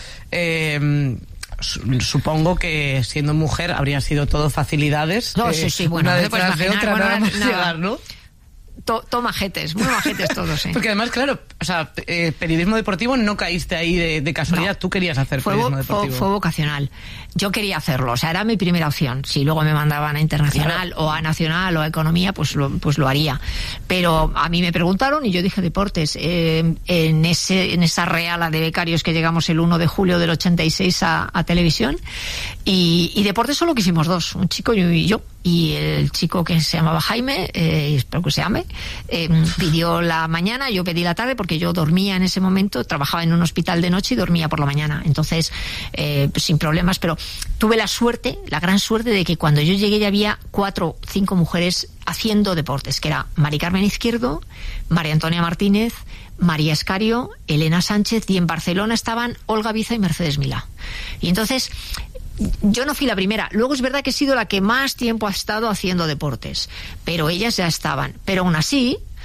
Eh, supongo que siendo mujer habría sido todo facilidades. No, eh, sí, sí, bueno, una no detrás de otra, bueno, nada más nada. llegar, ¿no? To, toma jetes, muy majetes todos, ¿eh? Porque además, claro, o sea, eh, periodismo deportivo no caíste ahí de, de casualidad, no, tú querías hacer fue, periodismo deportivo. Fue, fue vocacional. Yo quería hacerlo, o sea, era mi primera opción. Si luego me mandaban a internacional, claro, o a nacional o a economía, pues lo, pues lo haría. Pero a mí me preguntaron y yo dije deportes. Eh, en ese en esa reala de becarios que llegamos el uno de julio del ochenta y seis a, a televisión, y, y deportes solo que hicimos dos, un chico y yo. Y el chico que se llamaba Jaime, eh, espero que se llame, eh, pidió la mañana, yo pedí la tarde porque yo dormía en ese momento, trabajaba en un hospital de noche y dormía por la mañana. Entonces, eh, pues sin problemas, pero tuve la suerte, la gran suerte de que cuando yo llegué ya había cuatro, cinco mujeres haciendo deportes, que era Mari Carmen Izquierdo, María Antonia Martínez, María Escario, Elena Sánchez, y en Barcelona estaban Olga Biza y Mercedes Milá. Y entonces, yo no fui la primera. Luego es verdad que he sido la que más tiempo ha estado haciendo deportes, pero ellas ya estaban. Pero aún así,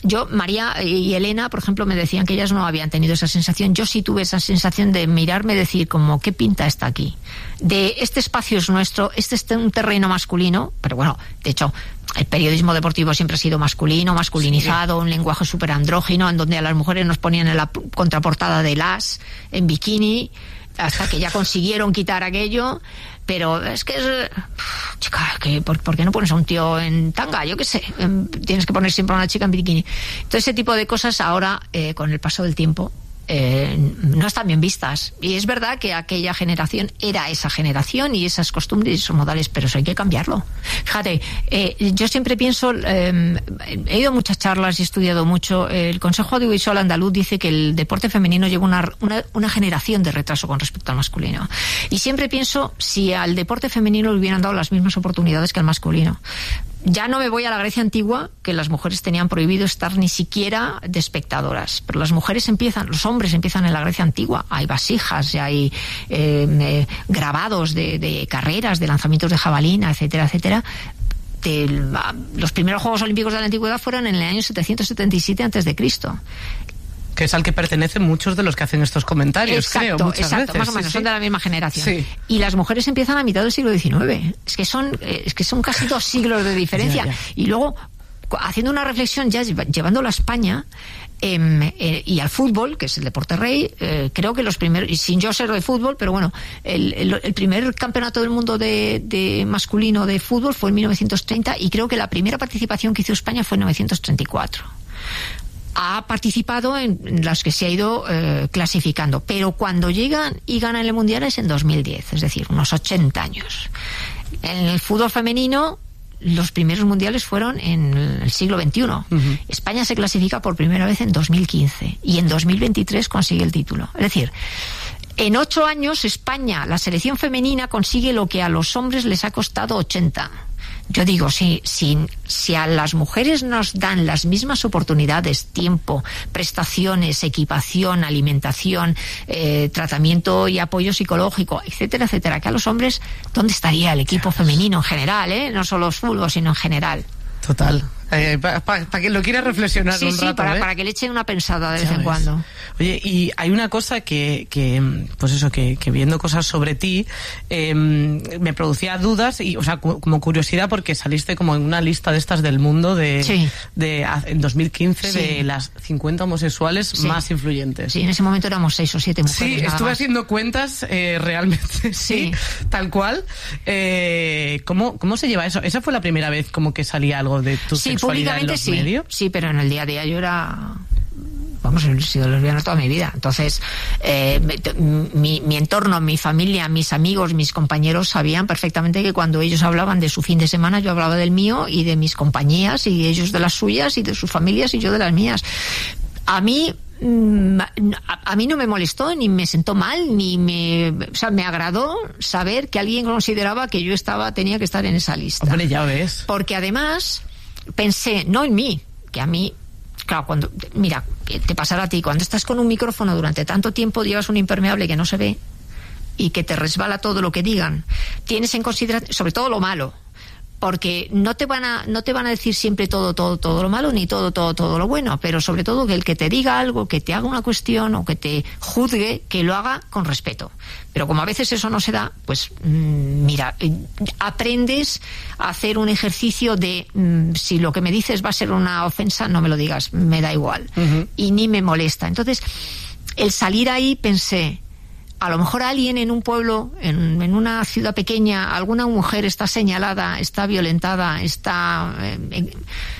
yo, María y Elena, por ejemplo, me decían que ellas no habían tenido esa sensación. Yo sí tuve esa sensación de mirarme y decir como, ¿qué pinta está aquí? De este espacio es nuestro, este es un terreno masculino, pero bueno, de hecho, el periodismo deportivo siempre ha sido masculino, masculinizado, sí. Un lenguaje súper andrógino, en donde a las mujeres nos ponían en la contraportada de Las, en bikini, hasta que ya consiguieron quitar aquello. Pero es que es... Chica, que ¿por, ¿por qué no pones a un tío en tanga? Yo qué sé. Tienes que poner siempre a una chica en bikini. Todo ese tipo de cosas ahora, eh, con el paso del tiempo, eh, no están bien vistas. Y es verdad que aquella generación era esa generación y esas costumbres y esos modales, pero eso hay que cambiarlo. Fíjate, eh, yo siempre pienso... Eh, he ido a muchas charlas y he estudiado mucho. El Consejo Audiovisual Andaluz dice que el deporte femenino lleva una, una, una generación de retraso con respecto al masculino. Y siempre pienso si al deporte femenino le hubieran dado las mismas oportunidades que al masculino. Ya no me voy a la Grecia antigua, que las mujeres tenían prohibido estar ni siquiera de espectadoras, pero las mujeres empiezan, los hombres empiezan en la Grecia antigua. Hay vasijas, hay eh, eh, grabados de, de carreras, de lanzamientos de jabalina, etcétera, etcétera. De, los primeros Juegos Olímpicos de la Antigüedad fueron en el año setecientos setenta y siete antes de Cristo. Que es al que pertenecen muchos de los que hacen estos comentarios, exacto, creo, muchas exacto, veces. más o menos, sí, son sí. de la misma generación. Sí. Y las mujeres empiezan a mitad del siglo diecinueve. Es que son, es que son casi dos siglos de diferencia. Ya, ya. Y luego, haciendo una reflexión, ya llevándolo a España, eh, eh, y al fútbol, que es el deporte rey, eh, creo que los primeros, y sin yo ser de fútbol, pero bueno, el, el, el primer campeonato del mundo de, de masculino de fútbol fue en mil novecientos treinta, y creo que la primera participación que hizo España fue en mil novecientos treinta y cuatro. Ha participado en las que se ha ido eh, clasificando, pero cuando llegan y ganan el Mundial es en dos mil diez, es decir, unos ochenta años. En el fútbol femenino, los primeros mundiales fueron en el siglo veintiuno. Uh-huh. España se clasifica por primera vez en dos mil quince y en dos mil veintitrés consigue el título. Es decir, en ocho años España, la selección femenina, consigue lo que a los hombres les ha costado ochenta. Yo digo, si, si, si a las mujeres nos dan las mismas oportunidades, tiempo, prestaciones, equipación, alimentación, eh, tratamiento y apoyo psicológico, etcétera, etcétera, que a los hombres, ¿dónde estaría el equipo femenino en general, eh? No solo fútbol, sino en general. Total. Eh, Para pa, pa que lo quiera reflexionar sí, un sí, rato, para, ¿eh? para que le echen una pensada de vez ¿Sabes? en cuando. Oye, y hay una cosa que, que pues eso, que, que viendo cosas sobre ti, eh, me producía dudas, y, o sea, como curiosidad, porque saliste como en una lista de estas del mundo de, sí. de en dos mil quince, sí. de las cincuenta homosexuales sí. más influyentes. Sí, en ese momento éramos seis o siete mujeres. Sí, nada estuve más. haciendo cuentas, eh, realmente, sí, sí, tal cual. Eh, ¿cómo, ¿Cómo se lleva eso? ¿Esa fue la primera vez como que salía algo de tu sí, sexualidad en los sí. medios? Sí, pero en el día a día yo era... Vamos, he sido lesbiana toda mi vida. Entonces, eh, mi, mi entorno, mi familia, mis amigos, mis compañeros sabían perfectamente que cuando ellos hablaban de su fin de semana, yo hablaba del mío y de mis compañías, y ellos de las suyas y de sus familias y yo de las mías. A mí... A, a mí no me molestó, ni me sentó mal, ni me... O sea, me agradó saber que alguien consideraba que yo estaba tenía que estar en esa lista. Hombre, ya ves. Porque además pensé, no en mí, que a mí... Claro, cuando, mira, te pasará a ti, cuando estás con un micrófono durante tanto tiempo, llevas un impermeable que no se ve y que te resbala todo lo que digan. Tienes en consideración, sobre todo lo malo, porque no te van a no te van a decir siempre todo todo todo lo malo, ni todo todo todo lo bueno, pero sobre todo que el que te diga algo, que te haga una cuestión o que te juzgue, que lo haga con respeto. Pero como a veces eso no se da, pues mmm, mira, aprendes a hacer un ejercicio de mmm, si lo que me dices va a ser una ofensa, no me lo digas, me da igual. Uh-huh. Y ni me molesta. Entonces, el salir ahí pensé, a lo mejor alguien en un pueblo, en, en una ciudad pequeña, alguna mujer está señalada, está violentada, está eh,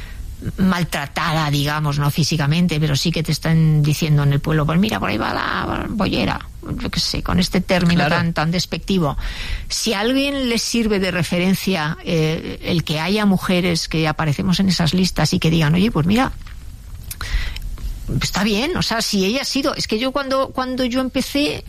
maltratada, digamos, no físicamente, pero sí que te están diciendo en el pueblo, pues mira, por ahí va la bollera, yo qué sé, con este término claro. tan, tan despectivo. Si a alguien les sirve de referencia eh, el que haya mujeres que aparecemos en esas listas y que digan, oye, pues mira, está bien, o sea, si ella ha sido... Es que yo cuando, cuando yo empecé...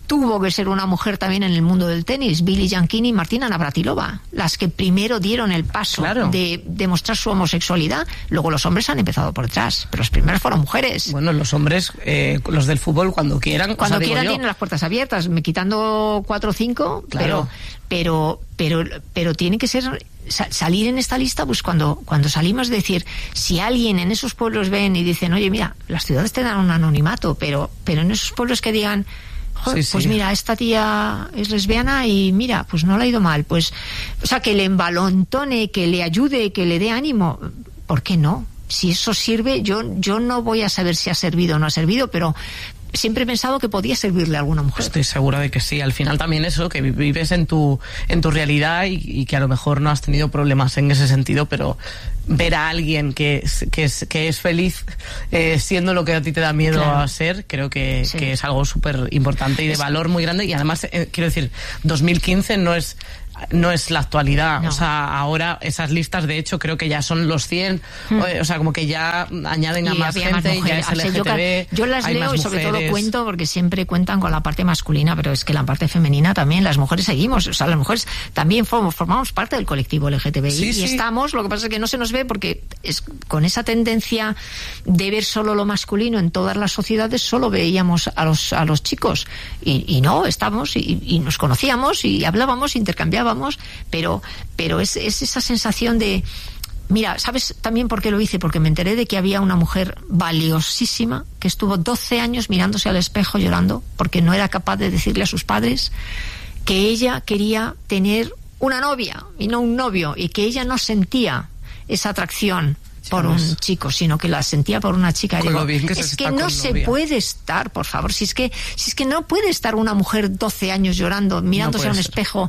tuvo que ser una mujer también en el mundo del tenis, Billie Jean King y Martina Navratilova, las que primero dieron el paso claro. de demostrar su homosexualidad. Luego los hombres han empezado por detrás, pero los primeros fueron mujeres. Bueno, los hombres, eh, los del fútbol, cuando quieran, cuando o sea, quieran tienen las puertas abiertas, me quitando cuatro o cinco, claro. pero, pero, pero, pero tiene que ser salir en esta lista, pues cuando, cuando salimos, decir, si alguien en esos pueblos ven y dicen, oye, mira, las ciudades te dan un anonimato, pero, pero en esos pueblos que digan, joder, sí, sí. pues mira, esta tía es lesbiana y mira, pues no le ha ido mal, pues, o sea, que le embalontone, que le ayude, que le dé ánimo, ¿por qué no? Si eso sirve, yo, yo no voy a saber si ha servido o no ha servido, pero siempre he pensado que podía servirle a alguna mujer. Estoy segura de que sí. Al final también eso, que vives en tu en tu realidad y, y que a lo mejor no has tenido problemas en ese sentido, pero ver a alguien que es, que es, que es feliz eh, siendo lo que a ti te da miedo claro. a ser, creo que, sí. que es algo súper importante y de es... valor muy grande. Y además, eh, quiero decir, dos mil quince no es... no es la actualidad, no. O sea, ahora esas listas de hecho creo que ya son los cien, hmm. o, o sea, como que ya añaden a más gente, más ya es L G T B, yo, yo las leo y sobre todo cuento porque siempre cuentan con la parte masculina, pero es que la parte femenina también, las mujeres seguimos, o sea, las mujeres también formamos, formamos parte del colectivo L G T B I sí, y sí. estamos, lo que pasa es que no se nos ve porque es con esa tendencia de ver solo lo masculino en todas las sociedades, solo veíamos a los a los chicos y, y no, estamos y, y nos conocíamos y hablábamos, intercambiábamos, pero pero es, es esa sensación de mira, ¿sabes también por qué lo hice? Porque me enteré de que había una mujer valiosísima que estuvo doce años mirándose al espejo llorando porque no era capaz de decirle a sus padres que ella quería tener una novia y no un novio, y que ella no sentía esa atracción por un chico, sino que la sentía por una chica. Digo, que es que no se novia. puede estar, por favor, si es que si es que no puede estar una mujer doce años llorando, mirándose no a un ser. espejo,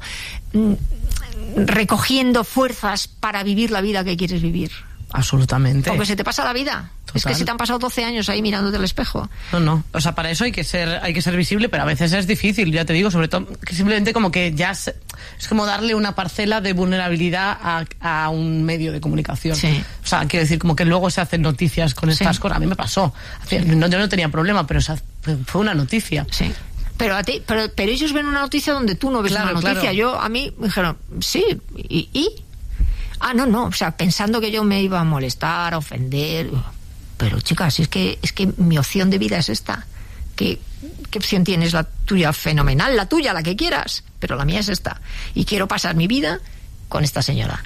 recogiendo fuerzas para vivir la vida que quieres vivir. Absolutamente. Porque se te pasa la vida. Total. Es que se te han pasado doce años ahí mirándote al espejo. No, no. O sea, para eso hay que ser hay que ser visible, pero a veces es difícil, ya te digo, sobre todo que simplemente como que ya se, es como darle una parcela de vulnerabilidad a, a un medio de comunicación. Sí. O sea, quiero decir, como que luego se hacen noticias con estas sí. cosas. A mí me pasó. No, yo no tenía problema, pero esa fue una noticia. Sí. Pero, a ti, pero pero ellos ven una noticia donde tú no ves claro, una noticia. Claro. Yo, a mí me dijeron, sí, ¿y? y Ah, no, no, o sea, pensando que yo me iba a molestar, a ofender. Pero, chicas, es que es que mi opción de vida es esta. ¿Qué, qué opción tienes? La tuya, fenomenal, la tuya, la que quieras. Pero la mía es esta. Y quiero pasar mi vida con esta señora.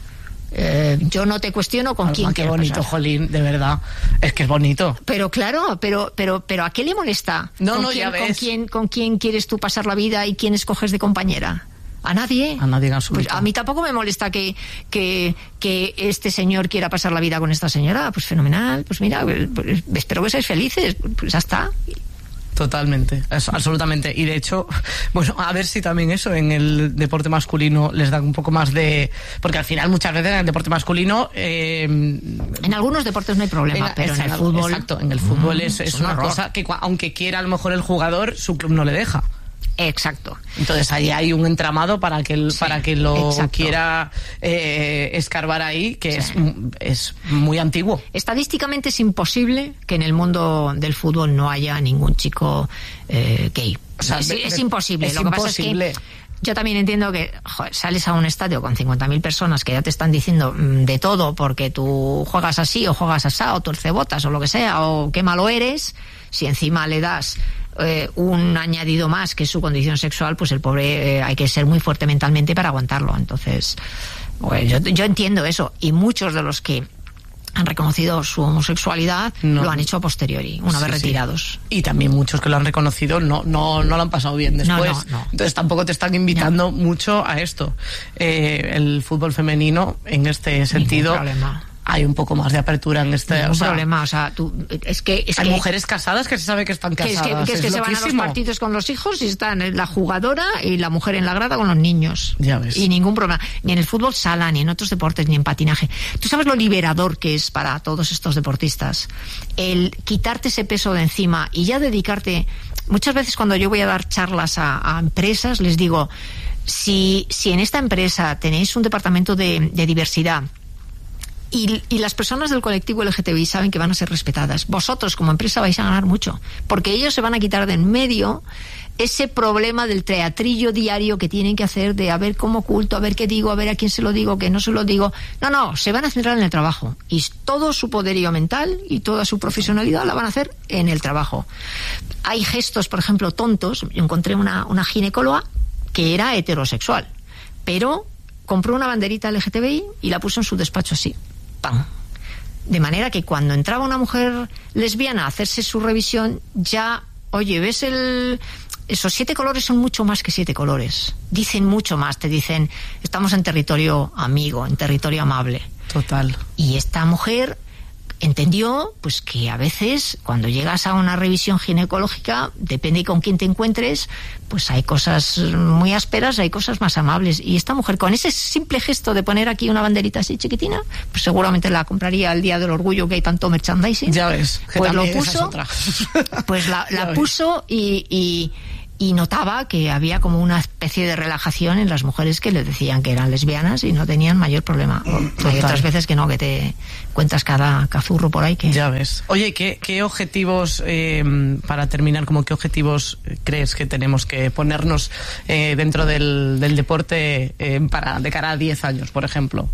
Eh, yo no te cuestiono con quién qué bonito, pasar. Jolín, de verdad. Es que es bonito. Pero claro, pero pero pero ¿a qué le molesta? No, ¿Con no, quién, ya ves. ¿con quién, ¿Con quién quieres tú pasar la vida y quién escoges de compañera? A nadie. A nadie en absoluto. Pues a mí tampoco me molesta que, que, que este señor quiera pasar la vida con esta señora. Pues fenomenal. Pues mira, pues espero que seáis felices. Pues ya está. Totalmente, absolutamente. Y de hecho, bueno, a ver si también eso en el deporte masculino les da un poco más de... Porque al final muchas veces en el deporte masculino... Eh, en algunos deportes no hay problema, en, pero en el fútbol... Exacto, en el fútbol mm, es, es, es una horror. Cosa que aunque quiera a lo mejor el jugador, su club no le deja. Exacto. Entonces ahí hay un entramado para que el, sí, para que lo exacto. quiera eh, escarbar ahí, que sí. es, es muy antiguo. Estadísticamente es imposible que en el mundo del fútbol no haya ningún chico eh, gay. O sea, es, de, es imposible. Es lo imposible. que pasa es que yo también entiendo que joder, sales a un estadio con cincuenta mil personas que ya te están diciendo mmm, de todo porque tú juegas así o juegas asá o torcebotas o lo que sea o qué malo eres. Si encima le das eh, un añadido más que es su condición sexual, pues el pobre eh, hay que ser muy fuerte mentalmente para aguantarlo. Entonces, bueno, yo, yo entiendo eso. Y muchos de los que han reconocido su homosexualidad no. lo han hecho a posteriori, una sí, vez retirados. Sí. Y también muchos que lo han reconocido no no no lo han pasado bien después. No, no, no. Entonces tampoco te están invitando no. mucho a esto. Eh, el fútbol femenino, en este sentido... Ningún problema. Hay un poco más de apertura en este... Ningún o sea, problema, o sea, tú, es que... Es hay que, mujeres casadas que se sabe que están casadas. Que es que, que, es que es se van a los partidos con los hijos y están la jugadora y la mujer en la grada con los niños. Ya ves. Y ningún problema. Ni en el fútbol sala, ni en otros deportes, ni en patinaje. Tú sabes lo liberador que es para todos estos deportistas. El quitarte ese peso de encima y ya dedicarte... Muchas veces cuando yo voy a dar charlas a, a empresas, les digo, si, si en esta empresa tenéis un departamento de, de diversidad Y, y las personas del colectivo L G T B I saben que van a ser respetadas. Vosotros como empresa vais a ganar mucho, porque ellos se van a quitar de en medio ese problema del teatrillo diario que tienen que hacer de a ver cómo oculto, a ver qué digo, a ver a quién se lo digo, que no se lo digo. No, no, se van a centrar en el trabajo. Y todo su poderío mental y toda su profesionalidad la van a hacer en el trabajo. Hay gestos, por ejemplo, tontos. Yo encontré una, una ginecóloga que era heterosexual, pero compró una banderita L G T B I y la puso en su despacho así. ¡Pam! De manera que cuando entraba una mujer lesbiana a hacerse su revisión, ya, oye, ¿ves el...? Esos siete colores son mucho más que siete colores. Dicen mucho más, te dicen, estamos en territorio amigo, en territorio amable. Total. Y esta mujer entendió pues que a veces cuando llegas a una revisión ginecológica, depende con quién te encuentres, pues hay cosas muy ásperas, hay cosas más amables. Y esta mujer, con ese simple gesto de poner aquí una banderita así chiquitina, pues seguramente la compraría el día del orgullo, que hay tanto merchandising. Ya ves, que pues lo puso, puso, pues la, la puso y, y y notaba que había como una especie de relajación en las mujeres que le decían que eran lesbianas y no tenían mayor problema. Total. Hay otras veces que no, que te cuentas cada cazurro por ahí que... Ya ves. Oye, ¿qué, qué objetivos, eh, para terminar, como qué objetivos crees que tenemos que ponernos eh, dentro del, del deporte eh, para de cara a diez años, por ejemplo?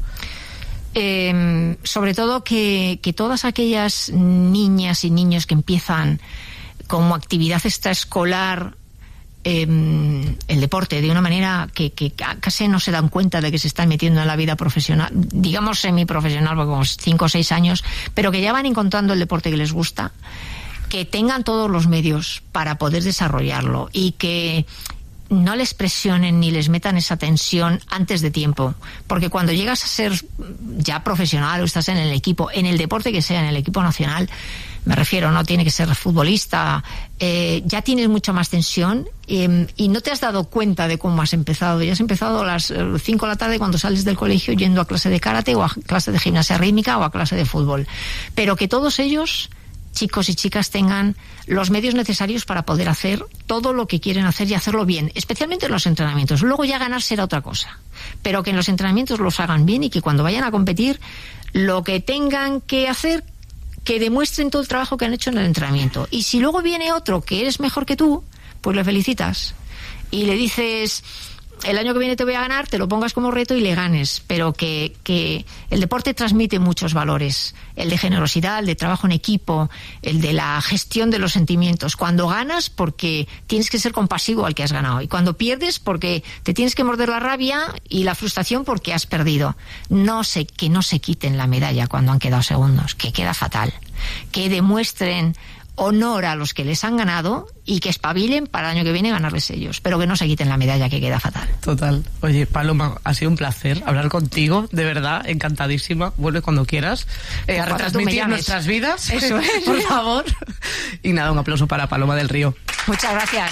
Eh, sobre todo que, que todas aquellas niñas y niños que empiezan como actividad extraescolar Eh, el deporte de una manera que, que casi no se dan cuenta de que se están metiendo en la vida profesional, digamos semiprofesional, porque como cinco o seis años, pero que ya van encontrando el deporte que les gusta, que tengan todos los medios para poder desarrollarlo y que no les presionen ni les metan esa tensión antes de tiempo, porque cuando llegas a ser ya profesional o estás en el equipo, en el deporte que sea, en el equipo nacional, me refiero, no tiene que ser futbolista, eh, ya tienes mucha más tensión eh, y no te has dado cuenta de cómo has empezado. Ya has empezado a las cinco de la tarde cuando sales del colegio yendo a clase de karate o a clase de gimnasia rítmica o a clase de fútbol. Pero que todos ellos, chicos y chicas, tengan los medios necesarios para poder hacer todo lo que quieren hacer y hacerlo bien, especialmente en los entrenamientos. Luego ya ganar será otra cosa, pero que en los entrenamientos los hagan bien y que cuando vayan a competir, lo que tengan que hacer, que demuestren todo el trabajo que han hecho en el entrenamiento. Y si luego viene otro que es mejor que tú, pues le felicitas y le dices, el año que viene te voy a ganar, te lo pongas como reto y le ganes. Pero que, que el deporte transmite muchos valores, el de generosidad, el de trabajo en equipo, el de la gestión de los sentimientos. Cuando ganas, porque tienes que ser compasivo al que has ganado, y cuando pierdes, porque te tienes que morder la rabia y la frustración porque has perdido. No sé, que no se quiten la medalla cuando han quedado segundos, que queda fatal. Que demuestren honor a los que les han ganado y que espabilen para el año que viene ganarles ellos, pero que no se quiten la medalla, que queda fatal. Total. Oye, Paloma, ha sido un placer hablar contigo, de verdad, encantadísima. Vuelve cuando quieras eh, a retransmitir nuestras vidas. Eso es. Por favor. Y nada, un aplauso para Paloma del Río. Muchas gracias.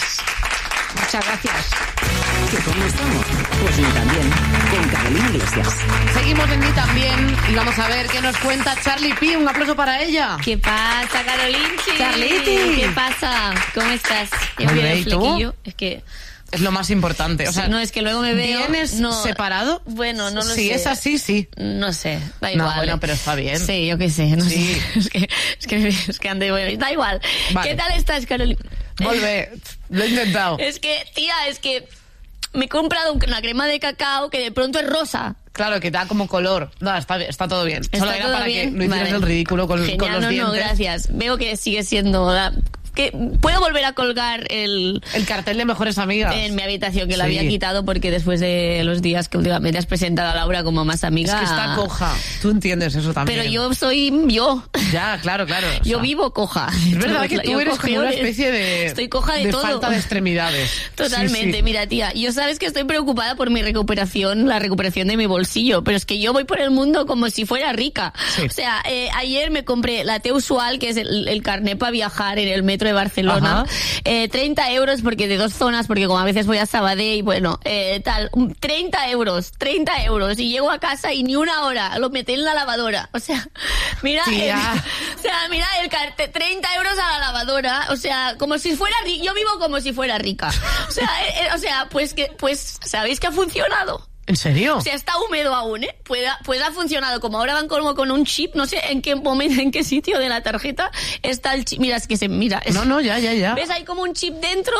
Muchas gracias. ¿Que cómo estamos? Pues ni también, con Carolina Iglesias. Seguimos en Ni También y vamos a ver qué nos cuenta Charlie P. Un aplauso para ella. ¿Qué pasa, Carolinchi? Charliti. ¿Qué pasa? ¿Cómo estás? Yo Muy veo bien, el ¿y tú? flequillo. Es que... Es lo más importante. O sea, no, es que luego me veo... ¿Vienes no, separado? Bueno, no lo sé. Si es así, sí. No sé, da No, igual. bueno, pero está bien. Sí, yo qué sé, no Sí. sé. Es que, es que, es que ande, bueno, da igual. Vale. ¿Qué tal estás, Carolina? Volve, lo he intentado. Es que, tía, es que me he comprado una crema de cacao que de pronto es rosa. Claro, que da como color. No, está, está todo bien. ¿Está Solo era todo para bien? que no hicieras Vale. el ridículo con, Genial, con los no, dientes. no, gracias. Veo que sigue siendo... la- que puedo volver a colgar el... El cartel de Mejores Amigas. En mi habitación, que lo Sí. había quitado porque después de los días que últimamente has presentado a Laura como más amiga... Es que está coja. Tú entiendes eso también. Pero yo soy yo. Ya, claro, claro. O Yo sea, vivo coja. Es verdad que tú Yo eres como una cojeones. especie de... Estoy coja de, de todo. falta de extremidades. Totalmente. Sí, sí. Mira, tía, yo sabes que estoy preocupada por mi recuperación, la recuperación de mi bolsillo, pero es que yo voy por el mundo como si fuera rica. Sí. O sea, eh, ayer me compré la T usual, que es el, el carnet para viajar en el metro de Barcelona. Ajá. Eh, treinta euros porque de dos zonas, porque como a veces voy a Sabadell y bueno, eh, tal, un- treinta euros, treinta euros y llego a casa y ni una hora, lo metí en la lavadora. O sea, mira, el, Tía. o sea, mira el cartel, treinta euros a la lavadora, o sea, como si fuera rica, yo vivo como si fuera rica. O sea, eh, eh, o sea, pues que, pues, ¿sabéis que ha funcionado? ¿En serio? O sea, está húmedo aún, ¿eh? Pues, pues ha funcionado. Como ahora van como con un chip, no sé en qué momento, en qué sitio de la tarjeta está el chip. Mira, es que se mira. Es, no, no, ya, ya, ya. ¿Ves? Hay como un chip dentro.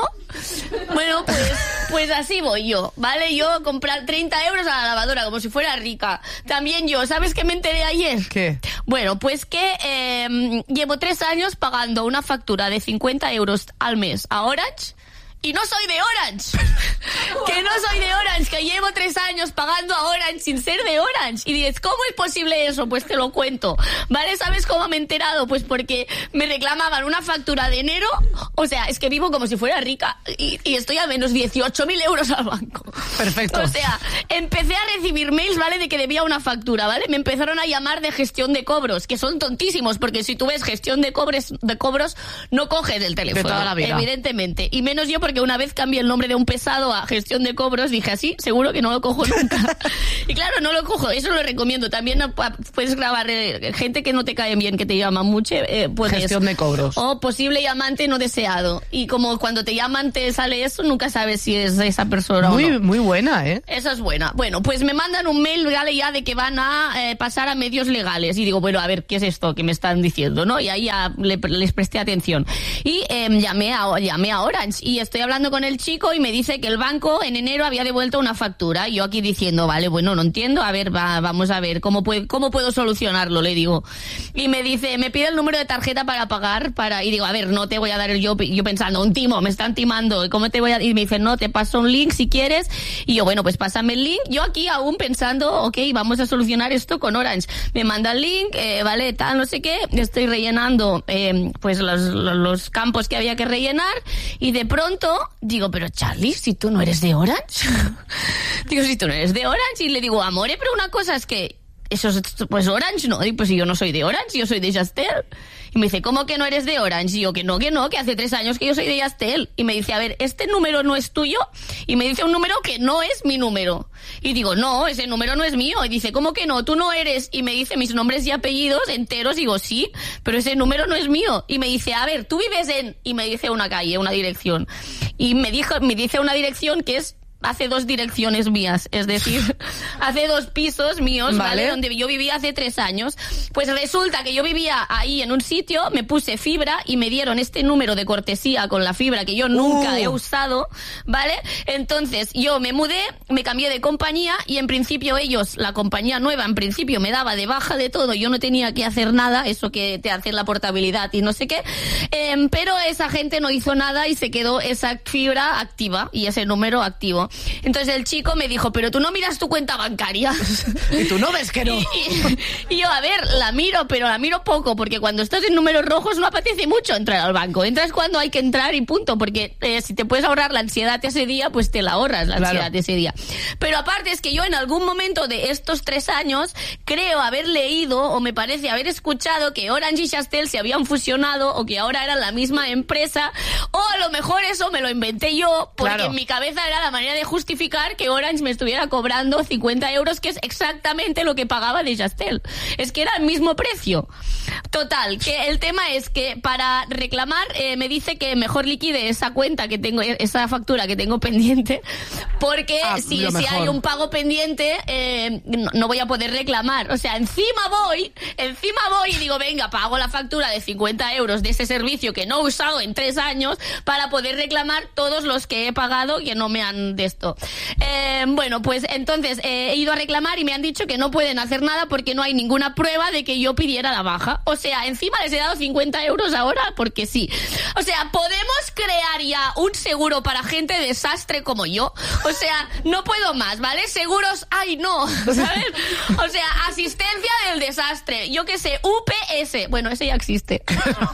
Bueno, pues, pues así voy yo, ¿vale? Yo comprar treinta euros a la lavadora, como si fuera rica. También yo, ¿sabes qué me enteré ayer? ¿Qué? Bueno, pues que eh, llevo tres años pagando una factura de cincuenta euros al mes a Orange. Y no soy de Orange. Que no soy de Orange, que llevo tres años pagando a Orange sin ser de Orange. Y dices, ¿cómo es posible eso? Pues te lo cuento. ¿Vale? ¿Sabes cómo me he enterado? Pues porque me reclamaban una factura de enero. O sea, es que vivo como si fuera rica. Y, y estoy a menos dieciocho mil euros al banco. Perfecto. O sea, empecé a recibir mails, ¿vale? De que debía una factura, ¿vale? Me empezaron a llamar de gestión de cobros, que son tontísimos, porque si tú ves gestión de cobres, de cobros, no coges el teléfono. De toda la vida. Evidentemente. Y menos yo, porque que una vez cambié el nombre de un pesado a gestión de cobros, dije así, seguro que no lo cojo nunca. Y claro, no lo cojo, eso lo recomiendo. También puedes grabar eh, gente que no te cae bien, que te llama mucho. Eh, puedes, gestión de cobros. O posible llamante no deseado. Y como cuando te llaman te sale eso, nunca sabes si es esa persona muy, o no. Muy buena, ¿eh? Esa es buena. Bueno, pues me mandan un mail, ¿vale? Ya de que van a eh, pasar a medios legales. Y digo, bueno, a ver, ¿qué es esto que me están diciendo, no? Y ahí ya le, les presté atención. Y eh, llamé, a, llamé a Orange y estoy hablando con el chico y me dice que el banco en enero había devuelto una factura. Y yo aquí diciendo, vale, bueno, no entiendo, a ver, va, vamos a ver, ¿cómo, puede, ¿cómo puedo solucionarlo? Le digo. Y me dice, me pide el número de tarjeta para pagar, para y digo, a ver, no te voy a dar el yo, yo pensando, un timo, me están timando, ¿cómo te voy a...? Y me dice, no, te paso un link si quieres. Y yo, bueno, pues pásame el link. Yo aquí aún pensando, ok, vamos a solucionar esto con Orange. Me manda el link, eh, vale, tal, no sé qué, estoy rellenando eh, pues los, los, los campos que había que rellenar y de pronto digo, pero Charlie, si tú no eres de Orange. Digo, si tú no eres de Orange. Y le digo, amore, pero una cosa es que eso es, pues Orange, no. Y pues si yo no soy de Orange, yo soy de Yastel. Y me dice, ¿cómo que no eres de Orange? Y yo, que no, que no, que hace tres años que yo soy de Yastel. Y me dice, a ver, ¿este número no es tuyo? Y me dice un número que no es mi número. Y digo, no, ese número no es mío. Y dice, ¿cómo que no? Tú no eres. Y me dice mis nombres y apellidos enteros. Y digo, sí, pero ese número no es mío. Y me dice, a ver, tú vives en... Y me dice una calle, una dirección. Y me dijo, me dice una dirección que es... hace dos direcciones mías, es decir, hace dos pisos míos, ¿vale? ¿vale? Donde yo vivía hace tres años. Pues resulta que yo vivía ahí en un sitio, me puse fibra y me dieron este número de cortesía con la fibra que yo nunca uh. he usado, ¿vale? Entonces yo me mudé, me cambié de compañía y en principio ellos, la compañía nueva, en principio me daba de baja de todo, yo no tenía que hacer nada, eso que te hacen la portabilidad y no sé qué, eh, pero esa gente no hizo nada y se quedó esa fibra activa y ese número activo. Entonces el chico me dijo, pero tú no miras tu cuenta bancaria. Y tú no ves que no. Y, y, y yo, a ver, la miro, pero la miro poco, porque cuando estás en números rojos no apetece mucho entrar al banco. Entras cuando hay que entrar y punto, porque eh, si te puedes ahorrar la ansiedad ese día, pues te la ahorras la ansiedad claro. ese día. Pero aparte es que yo en algún momento de estos tres años creo haber leído, o me parece haber escuchado, que Orange y Yastel se habían fusionado, o que ahora eran la misma empresa, o a lo mejor eso me lo inventé yo, porque claro. en mi cabeza era la manera de justificar que Orange me estuviera cobrando cincuenta euros, que es exactamente lo que pagaba de Yastel. Es que era el mismo precio. Total, que el tema es que para reclamar eh, me dice que mejor liquide esa cuenta que tengo, esa factura que tengo pendiente, porque ah, si, si hay un pago pendiente eh, no, no voy a poder reclamar. O sea, encima voy, encima voy y digo, venga, pago la factura de cincuenta euros de ese servicio que no he usado en tres años para poder reclamar todos los que he pagado que no me han de esto. Eh, bueno, pues entonces eh, he ido a reclamar y me han dicho que no pueden hacer nada porque no hay ninguna prueba de que yo pidiera la baja. O sea, encima les he dado cincuenta euros ahora porque sí. O sea, podemos crear ya un seguro para gente desastre como yo. O sea, no puedo más, ¿vale? Seguros, ay no, ¿sabes? O sea, asistencia del desastre. Yo qué sé, U P S. Bueno, ese ya existe.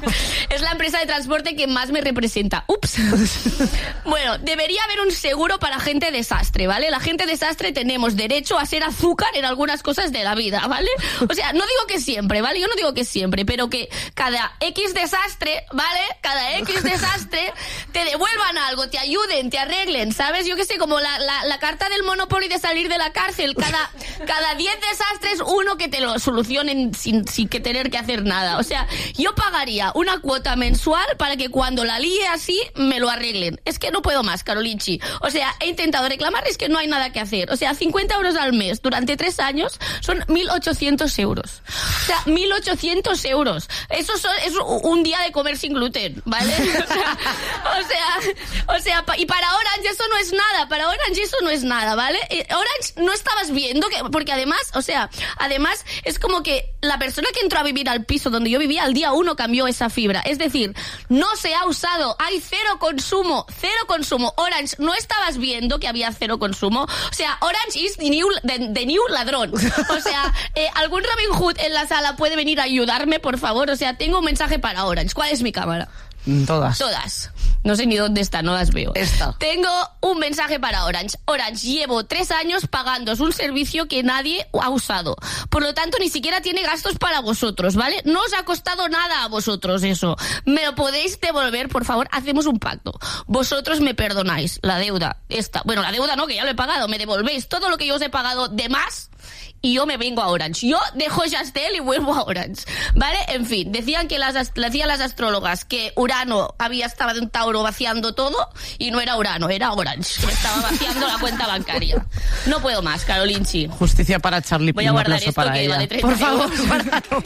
Es la empresa de transporte que más me representa. Ups. Bueno, debería haber un seguro para gente desastre, ¿vale? La gente desastre tenemos derecho a ser azúcar en algunas cosas de la vida, ¿vale? O sea, no digo que siempre, ¿vale? Yo no digo que siempre, pero que cada X desastre, ¿vale? Cada X desastre te devuelvan algo, te ayuden, te arreglen, ¿sabes? Yo qué sé, como la, la, la carta del Monopoly de salir de la cárcel, cada cada diez desastres, uno que te lo solucionen sin, sin que tener que hacer nada. O sea, yo pagaría una cuota mensual para que cuando la líe así, me lo arreglen. Es que no puedo más, Carolinchi. O sea, he intentado reclamar, es que no hay nada que hacer. O sea, cincuenta euros al mes durante tres años son mil ochocientos euros. O sea, mil ochocientos euros. Eso son, es un día de comer sin gluten, ¿vale? O sea, o sea, o sea, y para Orange eso no es nada, para Orange eso no es nada, ¿vale? Orange no estabas viendo, que, porque además, o sea, además es como que la persona que entró a vivir al piso donde yo vivía al día uno cambió esa fibra. Es decir, no se ha usado, hay cero consumo, cero consumo. Orange, ¿no estabas viendo que había cero consumo? O sea, Orange is the new, the, the new ladrón. O sea, eh, ¿algún Robin Hood en la sala puede venir a ayudarme, por favor? O sea, tengo un mensaje para Orange. ¿Cuál es mi cámara? Todas. Todas. No sé ni dónde está, no las veo. Esta. Tengo un mensaje para Orange. Orange, llevo tres años pagándoos un servicio que nadie ha usado. Por lo tanto, ni siquiera tiene gastos para vosotros, ¿vale? No os ha costado nada a vosotros eso. ¿Me lo podéis devolver, por favor? Hacemos un pacto. Vosotros me perdonáis la deuda. Esta. Bueno, la deuda no, que ya lo he pagado. Me devolvéis todo lo que yo os he pagado de más y yo me vengo a Orange. Yo dejo Yastel y vuelvo a Orange, ¿vale? En fin, decían que las, decían las astrólogas que Urano había estado en Tauro vaciando todo y no era Urano, era Orange, que estaba vaciando la cuenta bancaria. No puedo más, Carolinchi. Justicia para Charlie. Voy a guardar esto para que ella. vale treinta Por favor, euros. guárdalo.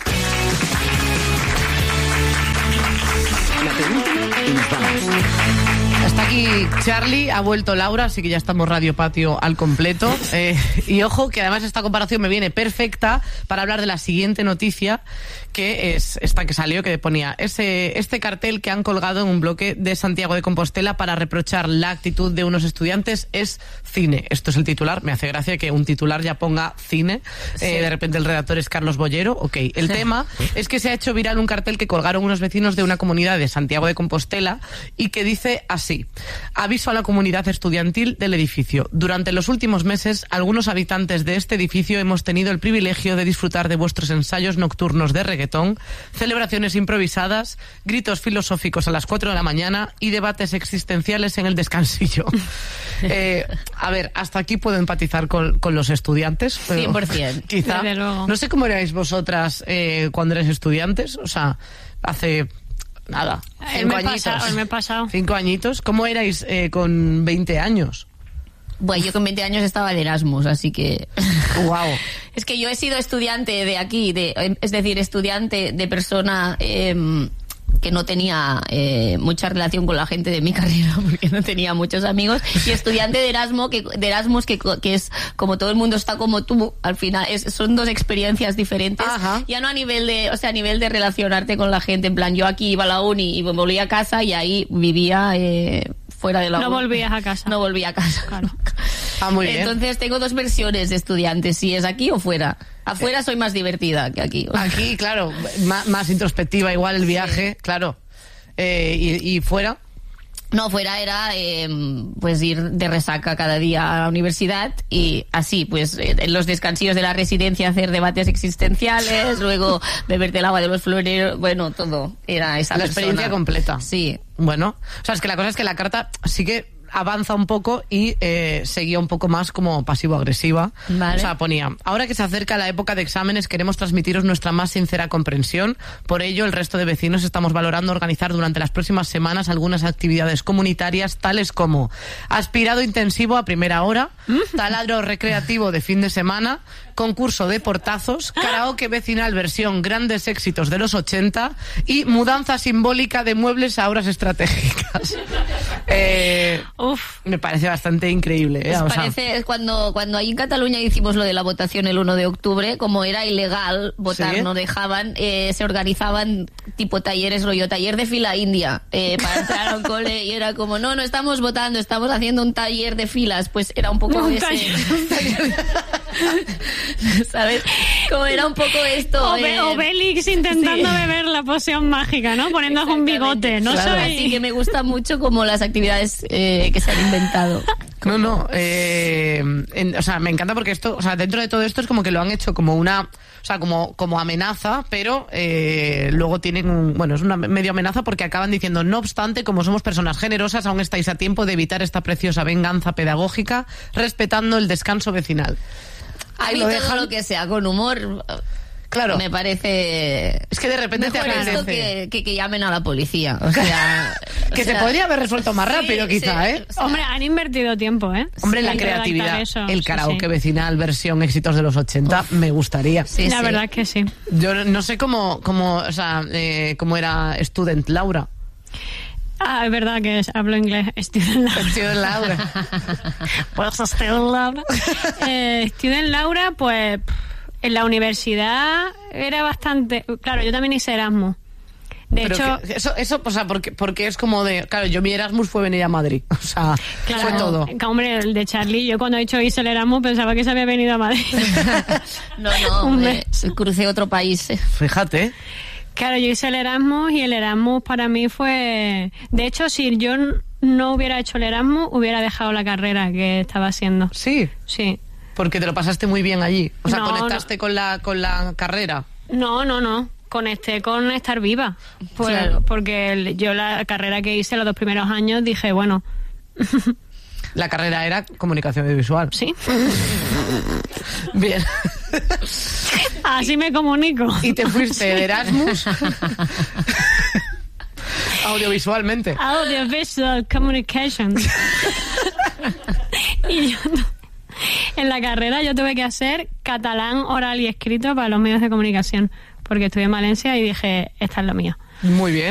La penúltima y nos vamos. Está aquí Charlie, ha vuelto Laura, así que ya estamos Radio Patio al completo. Eh, y ojo, que además esta comparación me viene perfecta para hablar de la siguiente noticia, que es esta que salió, que ponía ese este cartel que han colgado en un bloque de Santiago de Compostela para reprochar la actitud de unos estudiantes es cine. Esto es el titular. Me hace gracia que un titular ya ponga cine. Sí. Eh, de repente el redactor es Carlos Bollero. Ok, el tema es que se ha hecho viral un cartel que colgaron unos vecinos de una comunidad de Santiago de Compostela y que dice así: aviso a la comunidad estudiantil del edificio. Durante los últimos meses, algunos habitantes de este edificio hemos tenido el privilegio de disfrutar de vuestros ensayos nocturnos de reggaetón, celebraciones improvisadas, gritos filosóficos a las cuatro de la mañana y debates existenciales en el descansillo. eh, a ver, hasta aquí puedo empatizar con, con los estudiantes. Pero cien por ciento. Quizá. Desde luego. No sé cómo erais vosotras eh, cuando erais estudiantes. O sea, hace... Nada, El cinco mes añitos. pasado, el mes pasado. Cinco añitos. ¿Cómo erais eh, con veinte años? Bueno, yo con veinte años estaba de Erasmus, así que... Wow. Es que yo he sido estudiante de aquí, de, es decir, estudiante de persona... Eh, que no tenía eh, mucha relación con la gente de mi carrera porque no tenía muchos amigos, y estudiante de Erasmus que, de Erasmus que, que es como todo el mundo está como tú, al final es, son dos experiencias diferentes. Ajá. Ya no a nivel de, o sea, a nivel de relacionarte con la gente, en plan, yo aquí iba a la uni y volvía a casa y ahí vivía eh, fuera de la No uni. volvías a casa. No volvía a casa. Claro. Ah, muy bien. Entonces tengo dos versiones de estudiantes, si es aquí o fuera. Afuera soy más divertida que aquí. Aquí, claro, más, más introspectiva, igual el viaje, sí. Claro. Eh, y, ¿Y fuera? No, fuera era eh, pues ir de resaca cada día a la universidad y así, pues eh, en los descansillos de la residencia hacer debates existenciales, luego beberte el agua de los floreros, bueno, todo era esa La persona. experiencia completa. Sí. Bueno, o sea, es que la cosa es que la carta sí que avanza un poco y eh, seguía un poco más como pasivo-agresiva. Vale. O sea, ponía: ahora que se acerca la época de exámenes, queremos transmitiros nuestra más sincera comprensión. Por ello, el resto de vecinos estamos valorando organizar durante las próximas semanas algunas actividades comunitarias, tales como aspirado intensivo a primera hora, taladro recreativo de fin de semana, concurso de portazos, karaoke vecinal versión grandes éxitos de los ochenta y mudanza simbólica de muebles a horas estratégicas. Eh, Uf. Me parece bastante increíble. ¿eh? Pues O sea, parece cuando cuando ahí en Cataluña hicimos lo de la votación el uno de octubre, como era ilegal votar, ¿sí? no dejaban, eh, se organizaban tipo talleres, rollo taller de fila india, eh, para entrar a un cole, y era como, no, no estamos votando, estamos haciendo un taller de filas, pues era un poco Un ese... taller. ¿Sabes? Como era un poco esto... Obe- eh, Obelix intentando sí. beber la poción mágica, ¿no? Poniéndose un bigote, no Claro. soy... Así que me gusta mucho como las actividades eh, que se han inventado. No, no, eh, en- o sea, me encanta porque esto, o sea, dentro de todo esto es como que lo han hecho como una, o sea, como, como amenaza, pero eh, luego tienen un, bueno, es una medio amenaza porque acaban diciendo: no obstante, como somos personas generosas, aún estáis a tiempo de evitar esta preciosa venganza pedagógica, respetando el descanso vecinal. A Ahí mí lo todo dejan. lo que sea con humor... Claro. Me parece... Es que de repente te mejor apetece. esto que, que, que llamen a la policía. O sea... que o se sea, podría haber resuelto más sí, rápido, quizá, sí. ¿eh? O sea, hombre, han invertido tiempo, ¿eh? Hombre, Sí, la en creatividad, redactar eso, el sí, karaoke sí. vecinal, versión éxitos de los ochenta, Uf. me gustaría. Sí, la sí. verdad es que sí. Yo no sé cómo, cómo, o sea, eh, cómo era Student Laura. Ah, es verdad que es, hablo inglés. Student Laura. Student Laura. Pues Student Laura. Eh, Student Laura, pues en la universidad era bastante... Claro, yo también hice Erasmus. De Pero hecho... que, eso, eso, o sea, porque, porque es como de... Claro, yo mi Erasmus fue venir a Madrid. O sea, claro, fue todo. Hombre, el de Charlie, yo cuando he dicho hice el Erasmus pensaba que se había venido a Madrid. no, no, hombre, crucé otro país. Fíjate. Claro, yo hice el Erasmus y el Erasmus para mí fue... De hecho, si yo no hubiera hecho el Erasmus, hubiera dejado la carrera que estaba haciendo. ¿Sí? Sí. Porque te lo pasaste muy bien allí. O sea, no, conectaste no. con la con la carrera. No, no, no. Conecté con estar viva. Pues, claro. Porque el, yo la carrera que hice los dos primeros años dije, bueno... La carrera era comunicación audiovisual. Sí. Bien. Así me comunico. Y te fuiste de Erasmus audiovisualmente. Audiovisual Communication. Y yo no. En la carrera yo tuve que hacer catalán oral y escrito para los medios de comunicación, porque estudié en Valencia y dije, esta es la mía. Muy bien.